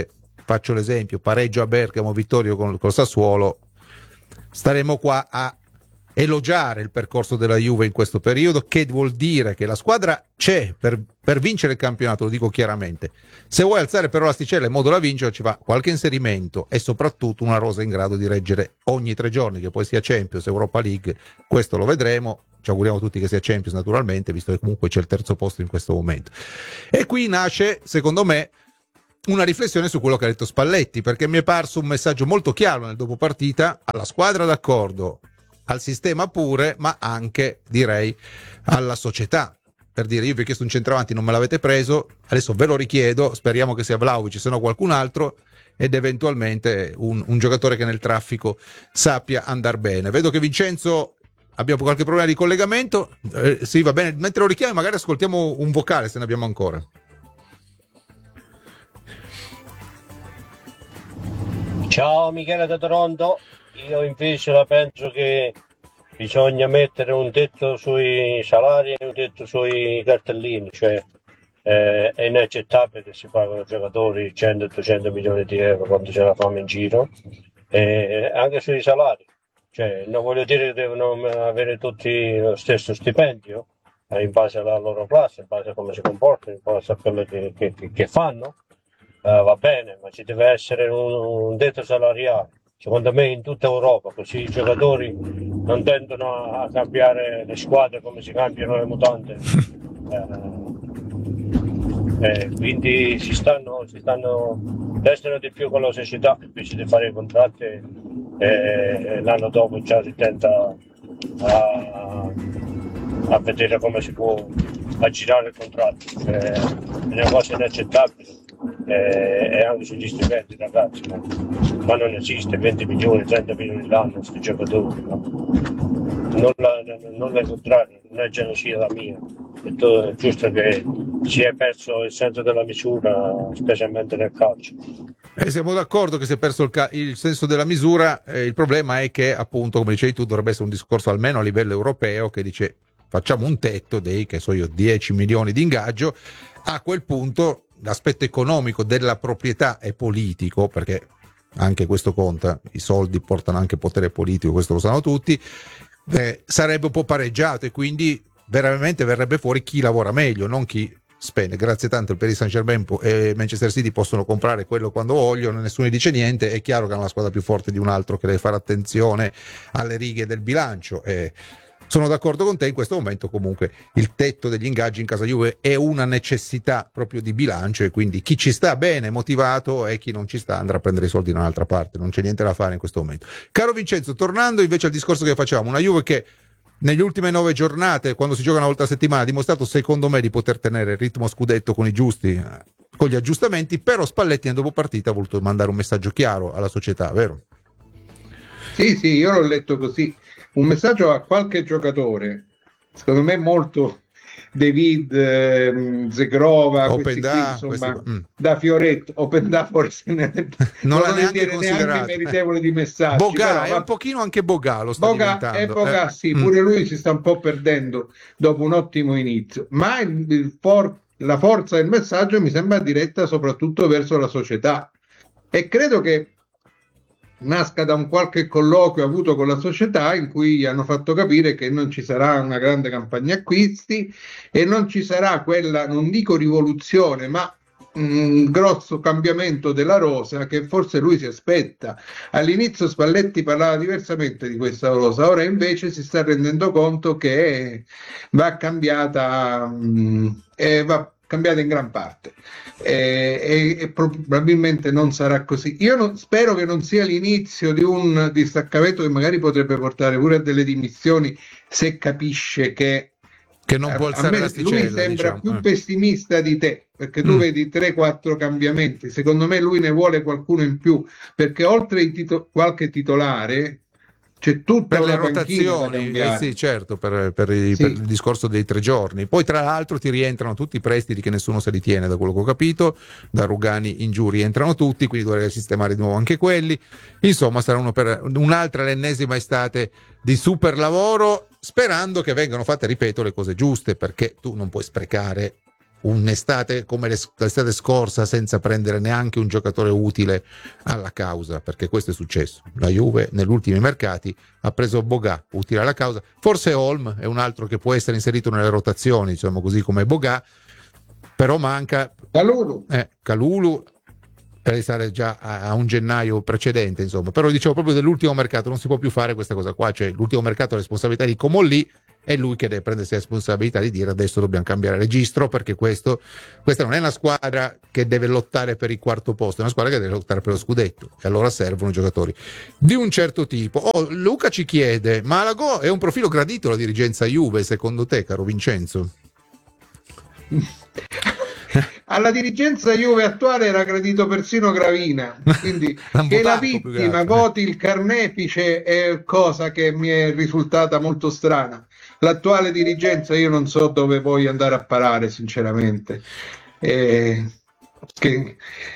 faccio l'esempio, pareggio a Bergamo, vittorio con col Sassuolo, staremo qua a elogiare il percorso della Juve in questo periodo, che vuol dire che la squadra c'è per, per vincere il campionato, lo dico chiaramente. Se vuoi alzare però l'asticella in modo da vincere, ci va qualche inserimento e soprattutto una rosa in grado di reggere ogni tre giorni, che poi sia Champions, Europa League, questo lo vedremo. Ci auguriamo tutti che sia Champions, naturalmente, visto che comunque c'è il terzo posto in questo momento. E qui nasce, secondo me, una riflessione su quello che ha detto Spalletti, perché mi è parso un messaggio molto chiaro nel dopo partita alla squadra, d'accordo, al sistema pure, ma anche, direi, alla società. Per dire, io vi ho chiesto un centravanti, non me l'avete preso, adesso ve lo richiedo, speriamo che sia Vlahovic, se no qualcun altro, ed eventualmente un, un giocatore che nel traffico sappia andare bene. Vedo che Vincenzo, abbiamo qualche problema di collegamento, eh, sì, va bene, mentre lo richiami magari ascoltiamo un vocale se ne abbiamo ancora. Ciao Michele da Toronto, io invece la penso che bisogna mettere un tetto sui salari e un tetto sui cartellini, cioè eh, è inaccettabile che si pagano giocatori cento duecento milioni di euro quando c'è la fame in giro, e anche sui salari, cioè non voglio dire che devono avere tutti lo stesso stipendio in base alla loro classe, in base a come si comportano, in base a quello che, che, che fanno, uh, va bene, ma ci deve essere un, un tetto salariale. Secondo me in tutta Europa, così i giocatori non tendono a cambiare le squadre come si cambiano le mutande. Eh, eh, quindi si stanno, si stanno restano di più con la società invece di fare i contratti e eh, l'anno dopo già si tenta a, a vedere come si può aggirare il contratto. Cioè, è una cosa inaccettabile. E anche sugli stipendi, ragazzi, ma, ma non esiste venti milioni, trenta milioni l'anno questi giocatori, no? Non, la, non è il contrario, non è gelosia la mia, è, to- è giusto che si è perso il senso della misura, specialmente nel calcio. Eh, siamo d'accordo che si è perso il, ca- il senso della misura, eh, il problema è che, appunto, come dicevi tu, dovrebbe essere un discorso almeno a livello europeo che dice facciamo un tetto dei, che so io, dieci milioni di ingaggio. A quel punto l'aspetto economico della proprietà è politico, perché anche questo conta, i soldi portano anche potere politico, questo lo sanno tutti, eh, sarebbe un po' pareggiato e quindi veramente verrebbe fuori chi lavora meglio, non chi spende. Grazie tanto, il Paris Saint-Germain e Manchester City possono comprare quello quando vogliono, nessuno dice niente, è chiaro che è una squadra più forte di un altro che deve fare attenzione alle righe del bilancio. Eh, Sono d'accordo con te, in questo momento comunque il tetto degli ingaggi in casa Juve è una necessità proprio di bilancio e quindi chi ci sta bene, motivato, e chi non ci sta andrà a prendere i soldi da un'altra parte, non c'è niente da fare in questo momento. Caro Vincenzo, tornando invece al discorso che facevamo, una Juve che negli ultime nove giornate, quando si gioca una volta a settimana, ha dimostrato secondo me di poter tenere il ritmo scudetto con i giusti, con gli aggiustamenti, però Spalletti nel dopo partita ha voluto mandare un messaggio chiaro alla società, vero? Sì, sì, io l'ho letto così. Un messaggio a qualche giocatore, secondo me molto David, eh, Zegrova, Open questi da, qui, insomma, questi, mm. da Fioretto, Open da forse ne, non l'ha non neanche neanche considerato, meritevole di messaggi. Boga, però, è ma, un pochino anche Boga lo sta Boga diventando. e Boga, eh. sì, mm. pure lui si sta un po' perdendo dopo un ottimo inizio, ma il, il for- la forza del messaggio mi sembra diretta soprattutto verso la società e credo che nasca da un qualche colloquio avuto con la società in cui gli hanno fatto capire che non ci sarà una grande campagna acquisti e non ci sarà quella, non dico rivoluzione, ma un grosso cambiamento della rosa che forse lui si aspetta. All'inizio Spalletti parlava diversamente di questa rosa, ora invece si sta rendendo conto che va cambiata, mh, e va cambiata in gran parte. E, e, e probabilmente non sarà così. Io non, spero che non sia l'inizio di un distaccamento che magari potrebbe portare pure a delle dimissioni se capisce che, che non può alzare l'asticella. Lui sembra diciamo. più eh. pessimista di te, perché tu mm. vedi tre quattro cambiamenti. Secondo me lui ne vuole qualcuno in più, perché oltre i tito- qualche titolare c'è tutta per le una rotazioni, eh sì, certo, per, per, i, sì. per il discorso dei tre giorni. Poi tra l'altro ti rientrano tutti i prestiti che nessuno se li tiene, da quello che ho capito, da Rugani in giù rientrano tutti, quindi dovrei sistemare di nuovo anche quelli. Insomma, sarà uno per, un'altra, l'ennesima estate di super lavoro, sperando che vengano fatte, ripeto, le cose giuste, perché tu non puoi sprecare un'estate come l'estate scorsa senza prendere neanche un giocatore utile alla causa, perché questo è successo. La Juve negli ultimi mercati ha preso Boga, utile alla causa, forse Holm è un altro che può essere inserito nelle rotazioni, diciamo così, come Boga, però manca Calulu, eh, Calulu per stare già a, a un gennaio precedente, insomma. Però dicevo proprio dell'ultimo mercato non si può più fare questa cosa qua, cioè l'ultimo mercato è la responsabilità di Comolli, è lui che deve prendersi la responsabilità di dire adesso dobbiamo cambiare registro, perché questo, questa non è una squadra che deve lottare per il quarto posto, è una squadra che deve lottare per lo scudetto, e allora servono giocatori di un certo tipo. Oh, Luca ci chiede, ma Malagò è un profilo gradito alla dirigenza Juve secondo te, caro Vincenzo? Alla dirigenza Juve attuale era gradito persino Gravina, quindi che la vittima voti il carnefice è cosa che mi è risultata molto strana. L'attuale dirigenza io non so dove voglio andare a parare, sinceramente. Eh, che,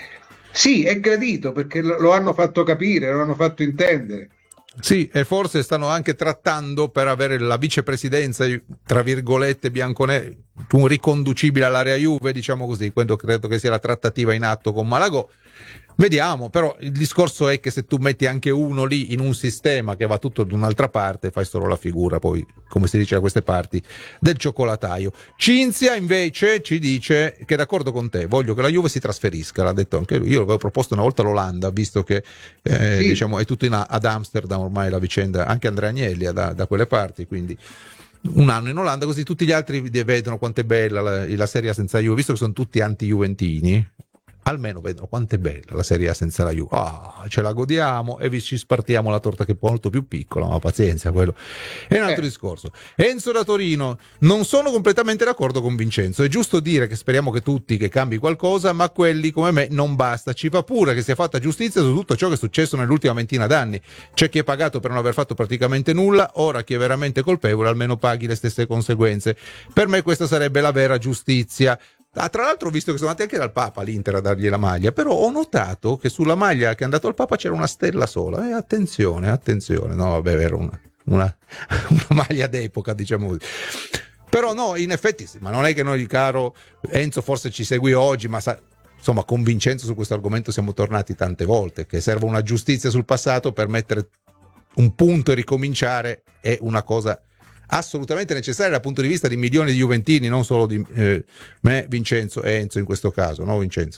sì, è gradito perché lo hanno fatto capire, lo hanno fatto intendere. Sì, e forse stanno anche trattando per avere la vicepresidenza, tra virgolette, bianconera, un riconducibile all'area Juve, diciamo così. Quello credo che sia la trattativa in atto con Malagò. Vediamo, però il discorso è che se tu metti anche uno lì in un sistema che va tutto da un'altra parte, fai solo la figura, poi, come si dice da queste parti, del cioccolataio. Cinzia invece ci dice che è d'accordo con te, voglio che la Juve si trasferisca, l'ha detto anche lui. Io avevo proposto una volta l'Olanda, visto che eh, sì. diciamo è tutto in, ad Amsterdam ormai la vicenda, anche Andrea Agnelli da, da quelle parti, quindi un anno in Olanda, così tutti gli altri vedono quanto è bella la, la Serie A senza Juve, visto che sono tutti anti-juventini. Almeno vedono quanto è bella la Serie A senza la Juve. Ah, ce la godiamo e vi ci spartiamo la torta che è molto più piccola, ma pazienza, quello è un altro eh. discorso. Enzo da Torino, non sono completamente d'accordo con Vincenzo, è giusto dire che speriamo che tutti che cambi qualcosa, ma quelli come me non basta, ci fa pure che sia fatta giustizia su tutto ciò che è successo nell'ultima ventina d'anni. C'è chi è pagato per non aver fatto praticamente nulla, ora chi è veramente colpevole almeno paghi le stesse conseguenze. Per me questa sarebbe la vera giustizia. Ah, tra l'altro ho visto che sono andati anche dal Papa l'Inter a dargli la maglia, però ho notato che sulla maglia che è andato al Papa c'era una stella sola, e eh, attenzione, attenzione, no vabbè era una, una, una maglia d'epoca, diciamo così. Però no, in effetti sì, ma non è che noi, caro Enzo, forse ci segui oggi, ma sa, insomma con Vincenzo su questo argomento siamo tornati tante volte, che serve una giustizia sul passato per mettere un punto e ricominciare è una cosa assolutamente necessaria dal punto di vista di milioni di juventini, non solo di eh, me, Vincenzo e Enzo in questo caso, no Vincenzo?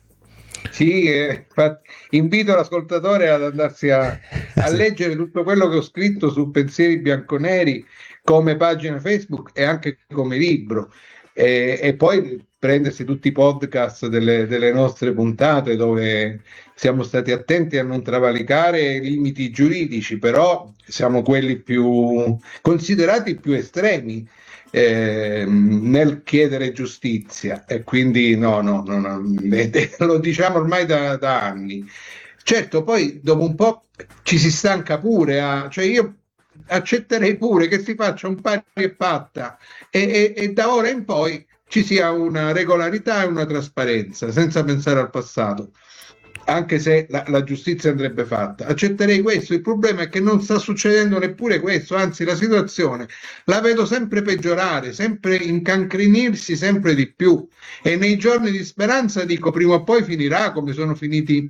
Sì, eh, invito l'ascoltatore ad andarsi a, a sì. leggere tutto quello che ho scritto su Pensieri Bianconeri come pagina Facebook e anche come libro, e, e poi prendersi tutti i podcast delle, delle nostre puntate dove siamo stati attenti a non travalicare i limiti giuridici, però siamo quelli più considerati più estremi eh, nel chiedere giustizia, e quindi no, no, no, no lo diciamo ormai da, da anni. Certo, poi dopo un po' ci si stanca pure, a, cioè io accetterei pure che si faccia un pari e patta e, e, e da ora in poi ci sia una regolarità e una trasparenza senza pensare al passato, anche se la, la giustizia andrebbe fatta. Accetterei questo. Il problema è che non sta succedendo neppure questo, anzi la situazione la vedo sempre peggiorare, sempre incancrenirsi sempre di più, e nei giorni di speranza dico prima o poi finirà come sono finiti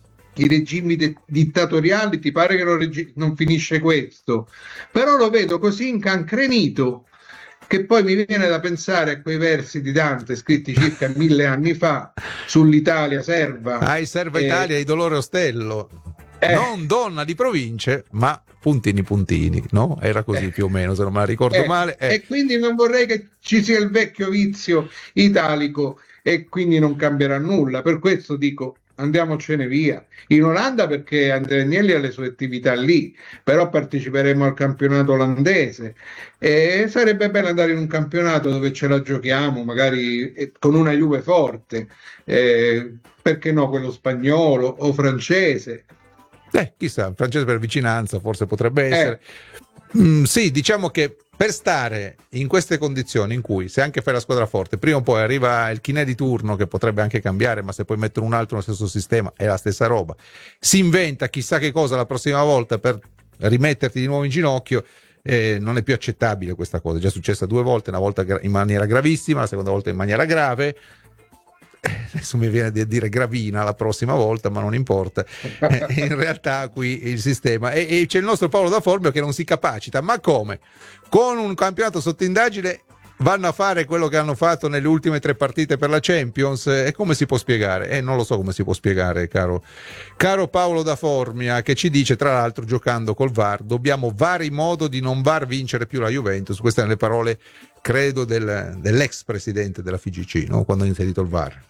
i regimi de- dittatoriali. Ti pare che non, regi- non finisce questo? Però lo vedo così incancrenito che poi mi viene da pensare a quei versi di Dante scritti circa mille anni fa sull'Italia serva. Ah, serva eh, Italia di Dolore Ostello. Eh, non donna di province, ma puntini puntini, no? Era così eh, più o meno, se non me la ricordo eh, male. Eh. E quindi non vorrei che ci sia il vecchio vizio italico e quindi non cambierà nulla. Per questo dico andiamocene via. In Olanda perché Andrea Agnelli ha le sue attività lì, però parteciperemo al campionato olandese e sarebbe bello andare in un campionato dove ce la giochiamo, magari con una Juve forte, eh, perché no quello spagnolo o francese. Eh, chissà, francese per vicinanza forse potrebbe essere. Eh. Mm, sì, diciamo che per stare in queste condizioni in cui se anche fai la squadra forte, prima o poi arriva il chinè di turno che potrebbe anche cambiare, ma se puoi mettere un altro nello stesso sistema è la stessa roba, si inventa chissà che cosa la prossima volta per rimetterti di nuovo in ginocchio, eh, non è più accettabile questa cosa. È già successa due volte, una volta gra- in maniera gravissima, la seconda volta in maniera grave. Adesso mi viene da dire gravina la prossima volta, ma non importa. Eh, in realtà qui il sistema e, e c'è il nostro Paolo da Formio che non si capacita. Ma come? Con un campionato sotto indagine vanno a fare quello che hanno fatto nelle ultime tre partite per la Champions? E come si può spiegare? Eh, non lo so come si può spiegare, caro, caro Paolo da Formia, che ci dice, tra l'altro, giocando col V A R dobbiamo vari modo di non var vincere più la Juventus. Queste sono le parole, credo, del, dell'ex presidente della F I G C, no? Quando ha inserito il V A R.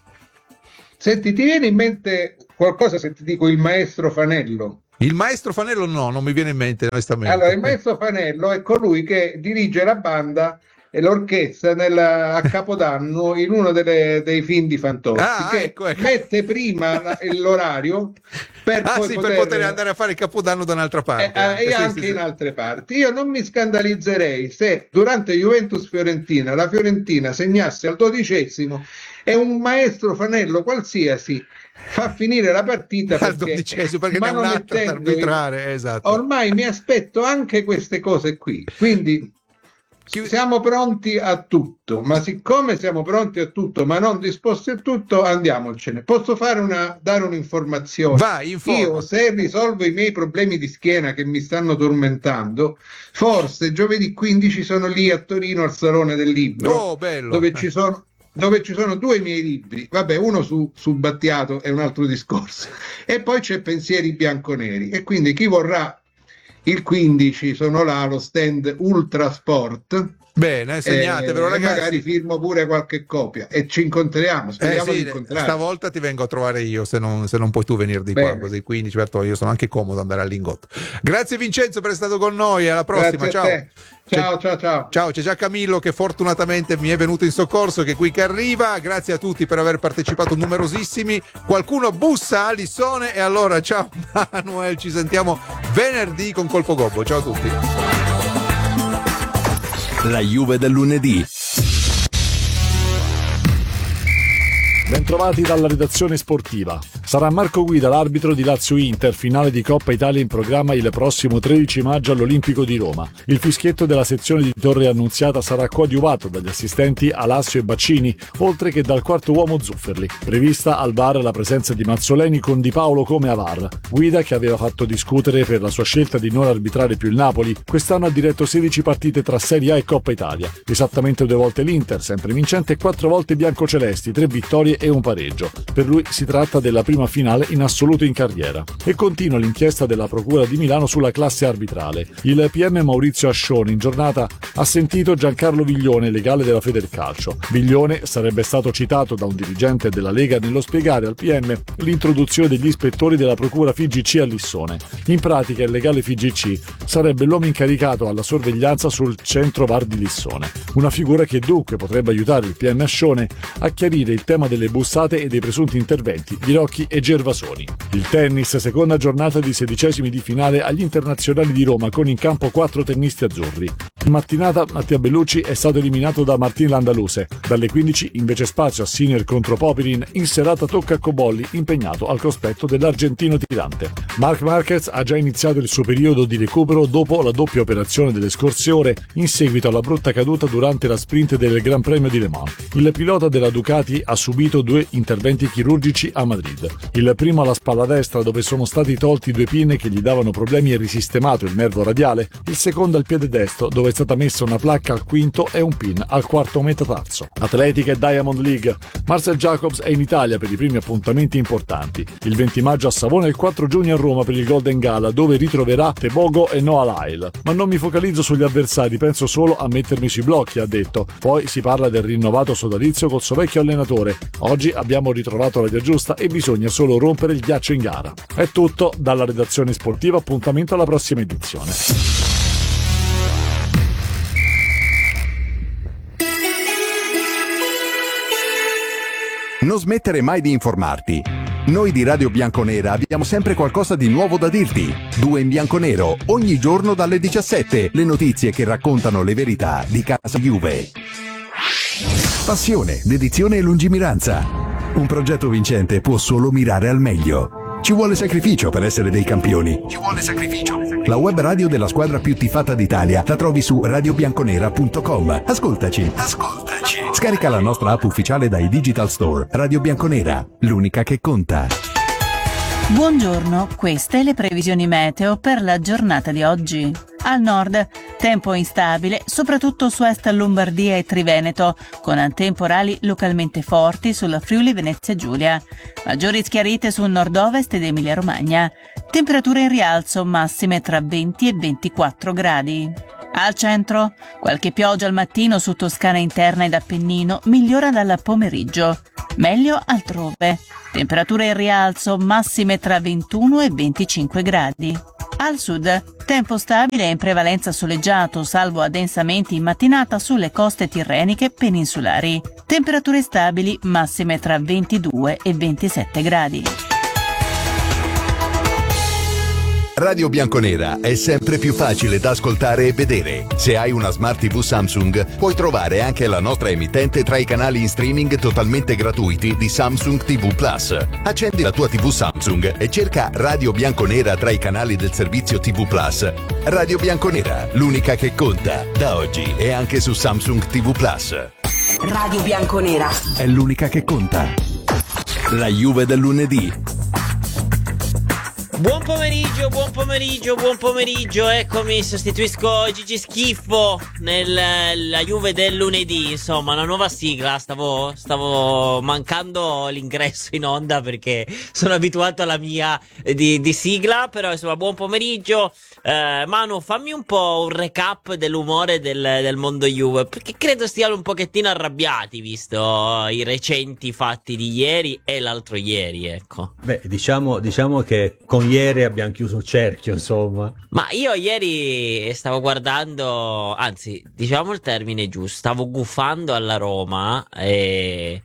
Senti, ti viene in mente qualcosa se ti dico il maestro Fanello? Il maestro Fanello no, non mi viene in mente onestamente. Allora, il maestro Fanello è colui che dirige la banda e l'orchestra nel, a Capodanno in uno delle, dei film di Fantozzi, ah, che ecco, ecco. mette prima la, l'orario per, ah, poi sì, poter, per poter andare a fare il Capodanno da un'altra parte. Eh, anche, e sì, anche sì, in sì. altre parti. Io non mi scandalizzerei se durante Juventus-Fiorentina la Fiorentina segnasse al dodicesimo e un maestro Fanello qualsiasi fa finire la partita al perché, dodicesimo perché ne ha un altro da arbitrare, esatto. Ormai mi aspetto anche queste cose qui, quindi siamo pronti a tutto, ma siccome siamo pronti a tutto ma non disposti a tutto, andiamocene. Posso fare una, dare un'informazione? Vai, informa. Io, se risolvo i miei problemi di schiena che mi stanno tormentando, forse giovedì quindici sono lì a Torino al Salone del Libro, oh, bello. dove ci sono dove ci sono due miei libri, vabbè, uno su, su Battiato è un altro discorso, e poi c'è Pensieri bianconeri, e quindi chi vorrà il quindici sono là allo stand Ultra Sport. Bene, segnatevelo, eh, ragazzi. Magari firmo pure qualche copia e ci incontriamo, speriamo eh sì, di incontrare. Stavolta ti vengo a trovare io, se non, se non puoi tu venire di Bene. qua, così quindi certo io sono anche comodo andare al Lingotto. Grazie Vincenzo per essere stato con noi, alla prossima. Grazie Ciao. a te. Ciao, ciao, ciao. Ciao, c'è già Camillo che fortunatamente mi è venuto in soccorso, che è qui che arriva. Grazie a tutti per aver partecipato, numerosissimi. Qualcuno bussa a Lissone e allora ciao Manuel, ci sentiamo venerdì con Colpo Gobbo. Ciao a tutti. La Juve del lunedì. Bentrovati dalla redazione sportiva. Sarà Marco Guida l'arbitro di Lazio-Inter, finale di Coppa Italia in programma il prossimo tredici maggio all'Olimpico di Roma. Il fischietto della sezione di Torre Annunziata sarà coadiuvato dagli assistenti Alassio e Baccini, oltre che dal quarto uomo Zufferli. Prevista al V A R la presenza di Mazzoleni con Di Paolo come A V A R. Guida, che aveva fatto discutere per la sua scelta di non arbitrare più il Napoli, quest'anno ha diretto sedici partite tra Serie A e Coppa Italia. Esattamente due volte l'Inter, sempre vincente, e quattro volte i biancocelesti, tre vittorie e un pareggio. Per lui si tratta della prima finale in assoluto in carriera. E continua l'inchiesta della Procura di Milano sulla classe arbitrale. Il P M Maurizio Ascione in giornata ha sentito Giancarlo Viglione, legale della Federcalcio. Viglione sarebbe stato citato da un dirigente della Lega nello spiegare al P M l'introduzione degli ispettori della Procura F I G C a Lissone. In pratica il legale F I G C sarebbe l'uomo incaricato alla sorveglianza sul centro V A R di Lissone. Una figura che dunque potrebbe aiutare il P M Ascione a chiarire il tema delle bussate e dei presunti interventi di Rocchi e Gervasoni. Il tennis, seconda giornata di sedicesimi di finale agli internazionali di Roma con in campo quattro tennisti azzurri. In mattinata Mattia Bellucci è stato eliminato da Martin Landaluse. Dalle quindici invece spazio a Sinner contro Popirin, in serata tocca a Cobolli impegnato al cospetto dell'argentino tirante. Marc Marquez ha già iniziato il suo periodo di recupero dopo la doppia operazione delle scorse ore in seguito alla brutta caduta durante la sprint del Gran Premio di Le Mans. Il pilota della Ducati ha subito due interventi chirurgici a Madrid. Il primo alla spalla destra, dove sono stati tolti due pinne che gli davano problemi e risistemato il nervo radiale. Il secondo al piede destro, dove è stata messa una placca al quinto e un pin al quarto metatarso. Atletica e Diamond League. Marcel Jacobs è in Italia per i primi appuntamenti importanti. Il venti maggio a Savona e il quattro giugno a Roma per il Golden Gala, dove ritroverà Tebogo e Noah Lyle. Ma non mi focalizzo sugli avversari, penso solo a mettermi sui blocchi, ha detto. Poi si parla del rinnovato sodalizio col suo vecchio allenatore. Oggi abbiamo ritrovato la via giusta e bisogna solo rompere il ghiaccio in gara. È tutto dalla redazione sportiva, appuntamento alla prossima edizione. Non smettere mai di informarti. Noi di Radio Bianconera abbiamo sempre qualcosa di nuovo da dirti. Due in bianco nero, ogni giorno dalle diciassette, le notizie che raccontano le verità di casa Juve. Passione, dedizione e lungimiranza. Un progetto vincente può solo mirare al meglio. Ci vuole sacrificio per essere dei campioni. Ci vuole sacrificio. La web radio della squadra più tifata d'Italia la trovi su radio bianconera punto com. Ascoltaci. Ascoltaci. Scarica la nostra app ufficiale dai Digital Store. Radio Bianconera, l'unica che conta. Buongiorno, queste le previsioni meteo per la giornata di oggi. Al nord, tempo instabile, soprattutto su est Lombardia e Triveneto, con temporali localmente forti sulla Friuli Venezia Giulia. Maggiori schiarite sul nord-ovest ed Emilia Romagna. Temperature in rialzo, massime tra venti e ventiquattro gradi. Al centro, qualche pioggia al mattino su Toscana interna ed Appennino, migliora dal pomeriggio. Meglio altrove. Temperature in rialzo, massime tra ventuno e venticinque gradi. Al sud, tempo stabile e in prevalenza soleggiato, salvo addensamenti in mattinata sulle coste tirreniche peninsulari. Temperature stabili, massime tra ventidue e ventisette gradi. Radio Bianconera è sempre più facile da ascoltare e vedere. Se hai una Smart tivù Samsung, puoi trovare anche la nostra emittente tra i canali in streaming totalmente gratuiti di Samsung tivù Plus. Accendi la tua tivù Samsung e cerca Radio Bianconera tra i canali del servizio tivù Plus. Radio Bianconera, l'unica che conta. Da oggi è anche su Samsung tivù Plus. Radio Bianconera è l'unica che conta. La Juve del lunedì. Buon pomeriggio, buon pomeriggio, buon pomeriggio, eccomi, sostituisco Gigi Schifo nella Juve del lunedì, insomma, una nuova sigla, stavo, stavo mancando l'ingresso in onda perché sono abituato alla mia di, di sigla, però insomma, buon pomeriggio, eh, Manu, fammi un po' un recap dell'umore del, del mondo Juve, perché credo stiano un pochettino arrabbiati, visto i recenti fatti di ieri e l'altro ieri, ecco. Beh, diciamo, diciamo che con ieri abbiamo chiuso il cerchio, insomma. Ma io ieri stavo guardando, anzi, diciamo il termine giusto, stavo gufando alla Roma e,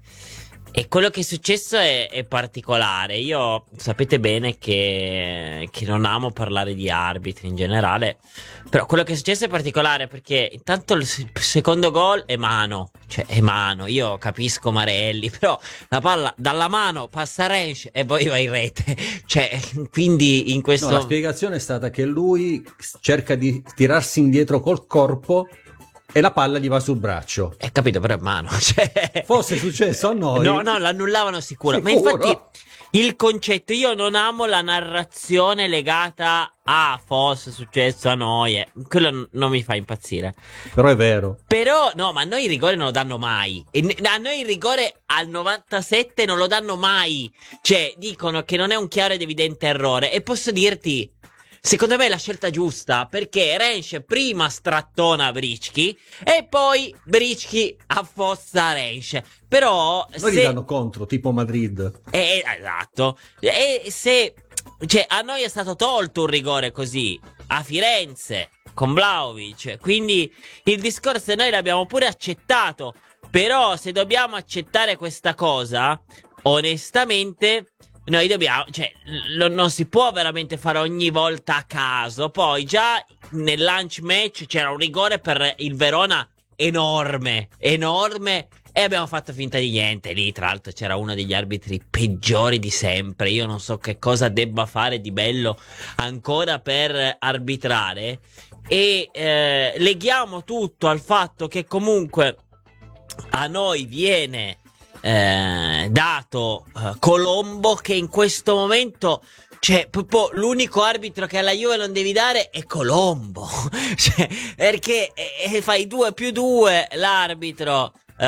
e quello che è successo è, è particolare. Io sapete bene che, che non amo parlare di arbitri in generale, però quello che è successo è particolare perché intanto il secondo gol è mano, cioè è mano, io capisco Marelli, però la palla dalla mano passa a Rensch e poi va in rete, cioè quindi in questo... No, la spiegazione è stata che lui cerca di tirarsi indietro col corpo e la palla gli va sul braccio. Hai capito, però è mano, cioè... Fosse successo a noi... No, no, l'annullavano sicuro, sicuro. Ma infatti... Il concetto, io non amo la narrazione legata a fosse successo a noi, eh. Quello n- non mi fa impazzire. Però è vero. Però, no, ma a noi il rigore non lo danno mai. E n- a noi il rigore al novantasette non lo danno mai. Cioè, dicono che non è un chiaro ed evidente errore. E posso dirti, secondo me è la scelta giusta, perché Rensch prima strattona Bricchi e poi Bricchi affossa Rensch. Però noi se... gli danno contro, tipo Madrid. Eh, esatto. E se, cioè, a noi è stato tolto un rigore così a Firenze con Vlahovic, quindi il discorso è noi l'abbiamo pure accettato. Però se dobbiamo accettare questa cosa, onestamente noi dobbiamo, cioè, lo, non si può veramente fare ogni volta a caso. Poi già nel lunch match c'era un rigore per il Verona enorme, enorme. E abbiamo fatto finta di niente. Lì tra l'altro c'era uno degli arbitri peggiori di sempre. Io non so che cosa debba fare di bello ancora per arbitrare. E eh, leghiamo tutto al fatto che comunque a noi viene eh, dato eh, Colombo, che in questo momento... Cioè, proprio l'unico arbitro che alla Juve non devi dare è Colombo. Cioè, perché eh, fai due più due l'arbitro...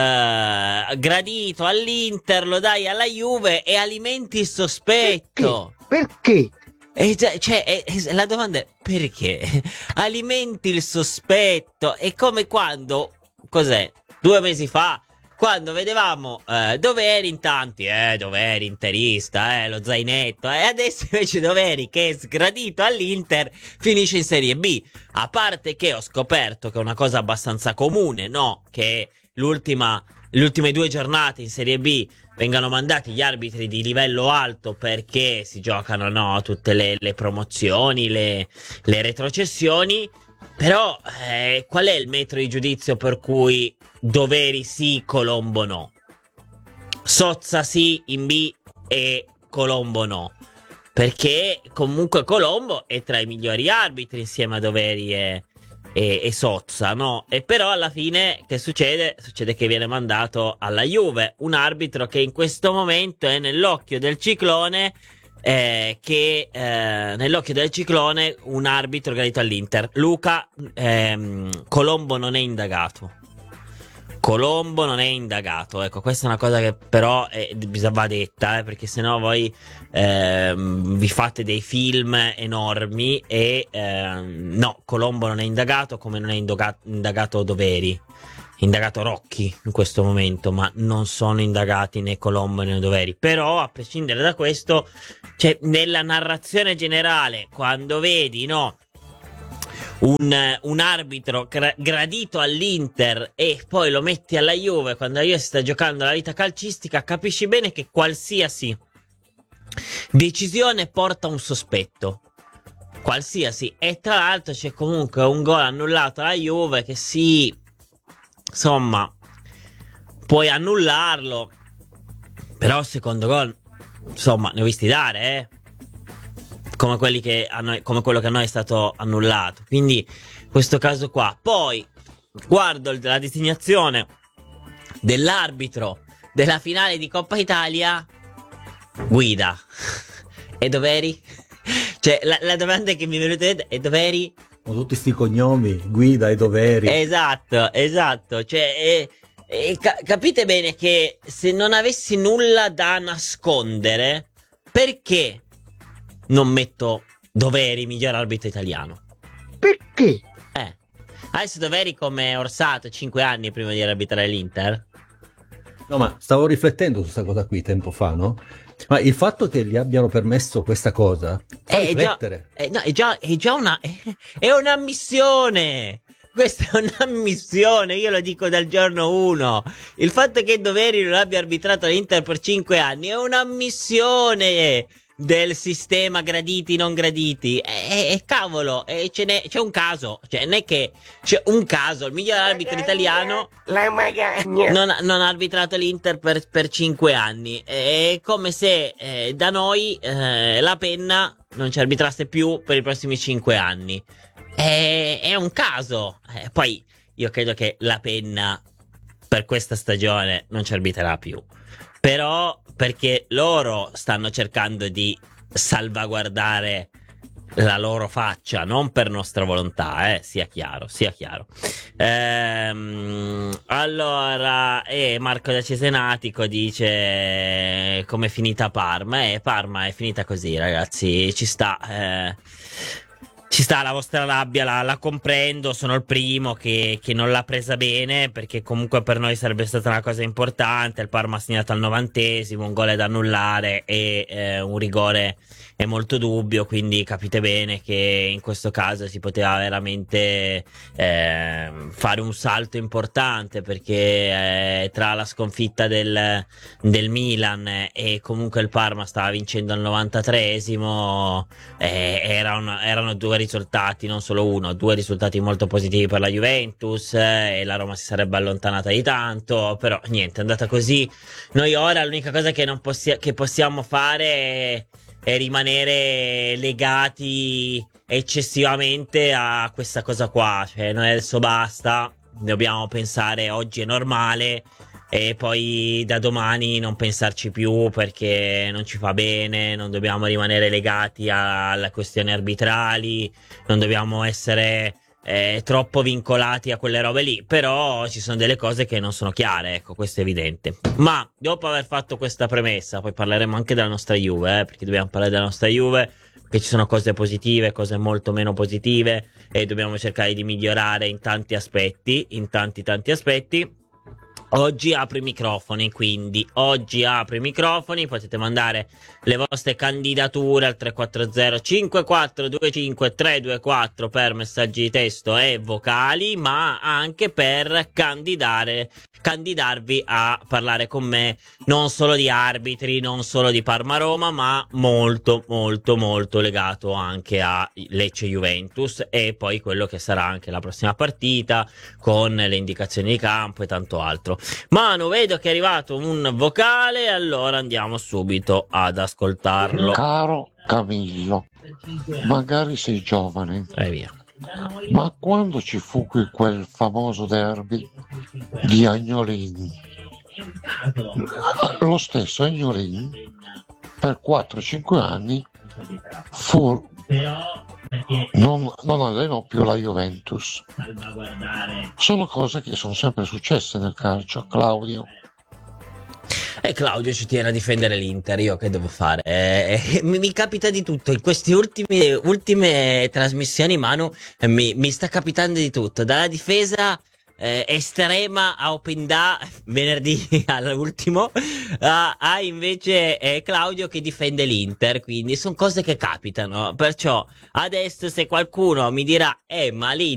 Uh, gradito all'Inter, lo dai alla Juve e alimenti il sospetto. Perché? E, cioè, è, è, la domanda è perché? Alimenti il sospetto. È come quando, cos'è? Due mesi fa, quando vedevamo uh, dove eri in tanti, eh, dove eri interista, eh, lo zainetto, e eh, adesso invece dove eri che è sgradito all'Inter, finisce in Serie B. A parte che ho scoperto che è una cosa abbastanza comune, no? Che l'ultima, le ultime due giornate in Serie B vengano mandati gli arbitri di livello alto perché si giocano, no, tutte le, le promozioni, le, le retrocessioni. Però eh, qual è il metro di giudizio per cui Doveri sì, Colombo no? Sozza sì in B e Colombo no? perché comunque Colombo è tra i migliori arbitri insieme a Doveri e, e, e Sozza, no? E però alla fine che succede? Succede che viene mandato alla Juve, un arbitro che in questo momento è nell'occhio del ciclone, eh, che eh, nell'occhio del ciclone un arbitro gradito all'Inter. Luca, ehm, Colombo non è indagato. Colombo non è indagato, ecco, questa è una cosa che però è, va detta, eh, perché sennò voi ehm, vi fate dei film enormi e ehm, no, Colombo non è indagato, come non è indoga- indagato Doveri, indagato Rocchi in questo momento, ma non sono indagati né Colombo né Doveri. Però a prescindere da questo, cioè, nella narrazione generale, quando vedi, no, Un, un arbitro gra- gradito all'Inter e poi lo metti alla Juve quando la Juve si sta giocando la vita calcistica, capisci bene che qualsiasi decisione porta un sospetto, qualsiasi. E tra l'altro c'è comunque un gol annullato alla Juve che sì, insomma, puoi annullarlo, però il secondo gol, insomma, ne ho visti dare, eh come quelli che a noi, come quello che a noi è stato annullato. Quindi questo caso qua. Poi guardo la designazione dell'arbitro della finale di Coppa Italia, Guida. E Doveri? Cioè la, la domanda che mi è venuta è Doveri? Con tutti sti cognomi, Guida e Doveri. Esatto, esatto. Cioè e, e ca- capite bene che se non avessi nulla da nascondere, perché non metto Doveri miglior arbitro italiano? Perché? Eh, adesso Doveri come Orsato, cinque anni prima di arbitrare l'Inter. No, ma stavo riflettendo su questa cosa qui tempo fa, no? Ma il fatto che gli abbiano permesso questa cosa fa è già, riflettere. è, no, è già, è già una è, è un'ammissione. Questa è un'ammissione, io lo dico dal giorno uno. Il fatto che Doveri non abbia arbitrato l'Inter per cinque anni è un'ammissione del sistema graditi non graditi. E, e cavolo, e ce n'è, c'è un caso, cioè non è che c'è un caso, il miglior arbitro italiano non, non ha arbitrato l'Inter per, per cinque anni. È come se eh, da noi eh, la Penna non ci arbitrasse più per i prossimi cinque anni. È, è un caso. Eh, poi io credo che la Penna per questa stagione non ci arbitrerà più, però perché loro stanno cercando di salvaguardare la loro faccia, non per nostra volontà, eh, sia chiaro, sia chiaro. Ehm, allora, eh, Marco da Cesenatico dice come è finita Parma. Eh, Parma è finita così, ragazzi, ci sta. Eh, Ci sta la vostra rabbia, la, la comprendo, sono il primo che, che non l'ha presa bene, perché comunque per noi sarebbe stata una cosa importante. Il Parma ha segnato al novantesimo, un gol è da annullare e eh, un rigore è molto dubbio, quindi capite bene che in questo caso si poteva veramente eh, fare un salto importante, perché eh, tra la sconfitta del, del Milan e comunque il Parma stava vincendo al novantatreesimo, eh, era un, erano due risultati, non solo uno, due risultati molto positivi per la Juventus, eh, e la Roma si sarebbe allontanata di tanto, però niente, è andata così. Noi ora l'unica cosa che, non possi- che possiamo fare è e rimanere legati eccessivamente a questa cosa qua. Cioè noi adesso basta, dobbiamo pensare oggi è normale e poi da domani non pensarci più, perché non ci fa bene, non dobbiamo rimanere legati alle questioni arbitrali, non dobbiamo essere eh, troppo vincolati a quelle robe lì. Però ci sono delle cose che non sono chiare, ecco, questo è evidente. Ma dopo aver fatto questa premessa, poi parleremo anche della nostra Juve, eh, perché dobbiamo parlare della nostra Juve, perché ci sono cose positive, cose molto meno positive, e dobbiamo cercare di migliorare in tanti aspetti, in tanti tanti aspetti. Oggi apro i microfoni, quindi oggi apro i microfoni, potete mandare le vostre candidature al tre quattro zero cinque quattro due cinque tre due quattro per messaggi di testo e vocali, ma anche per candidare candidarvi a parlare con me non solo di arbitri, non solo di Parma-Roma, ma molto molto molto legato anche a Lecce-Juventus e poi quello che sarà anche la prossima partita, con le indicazioni di campo e tanto altro. Esatto. Manu, vedo che è arrivato un vocale, allora andiamo subito ad ascoltarlo. Caro Camillo, magari sei giovane, e via. Ma quando ci fu qui quel famoso derby di Agnolin, lo stesso Agnolin per quattro cinque anni fu, non, non allenò più la Juventus. Sono cose che sono sempre successe nel calcio, Claudio. E Claudio ci tiene a difendere l'Inter, io che devo fare? Eh, eh, mi, mi capita di tutto, in queste ultime, ultime trasmissioni, Manu, eh, mi, mi sta capitando di tutto, dalla difesa eh, estrema a Open Da venerdì all'ultimo, a, a invece eh, Claudio che difende l'Inter, quindi sono cose che capitano, perciò adesso se qualcuno mi dirà, eh ma l'Inter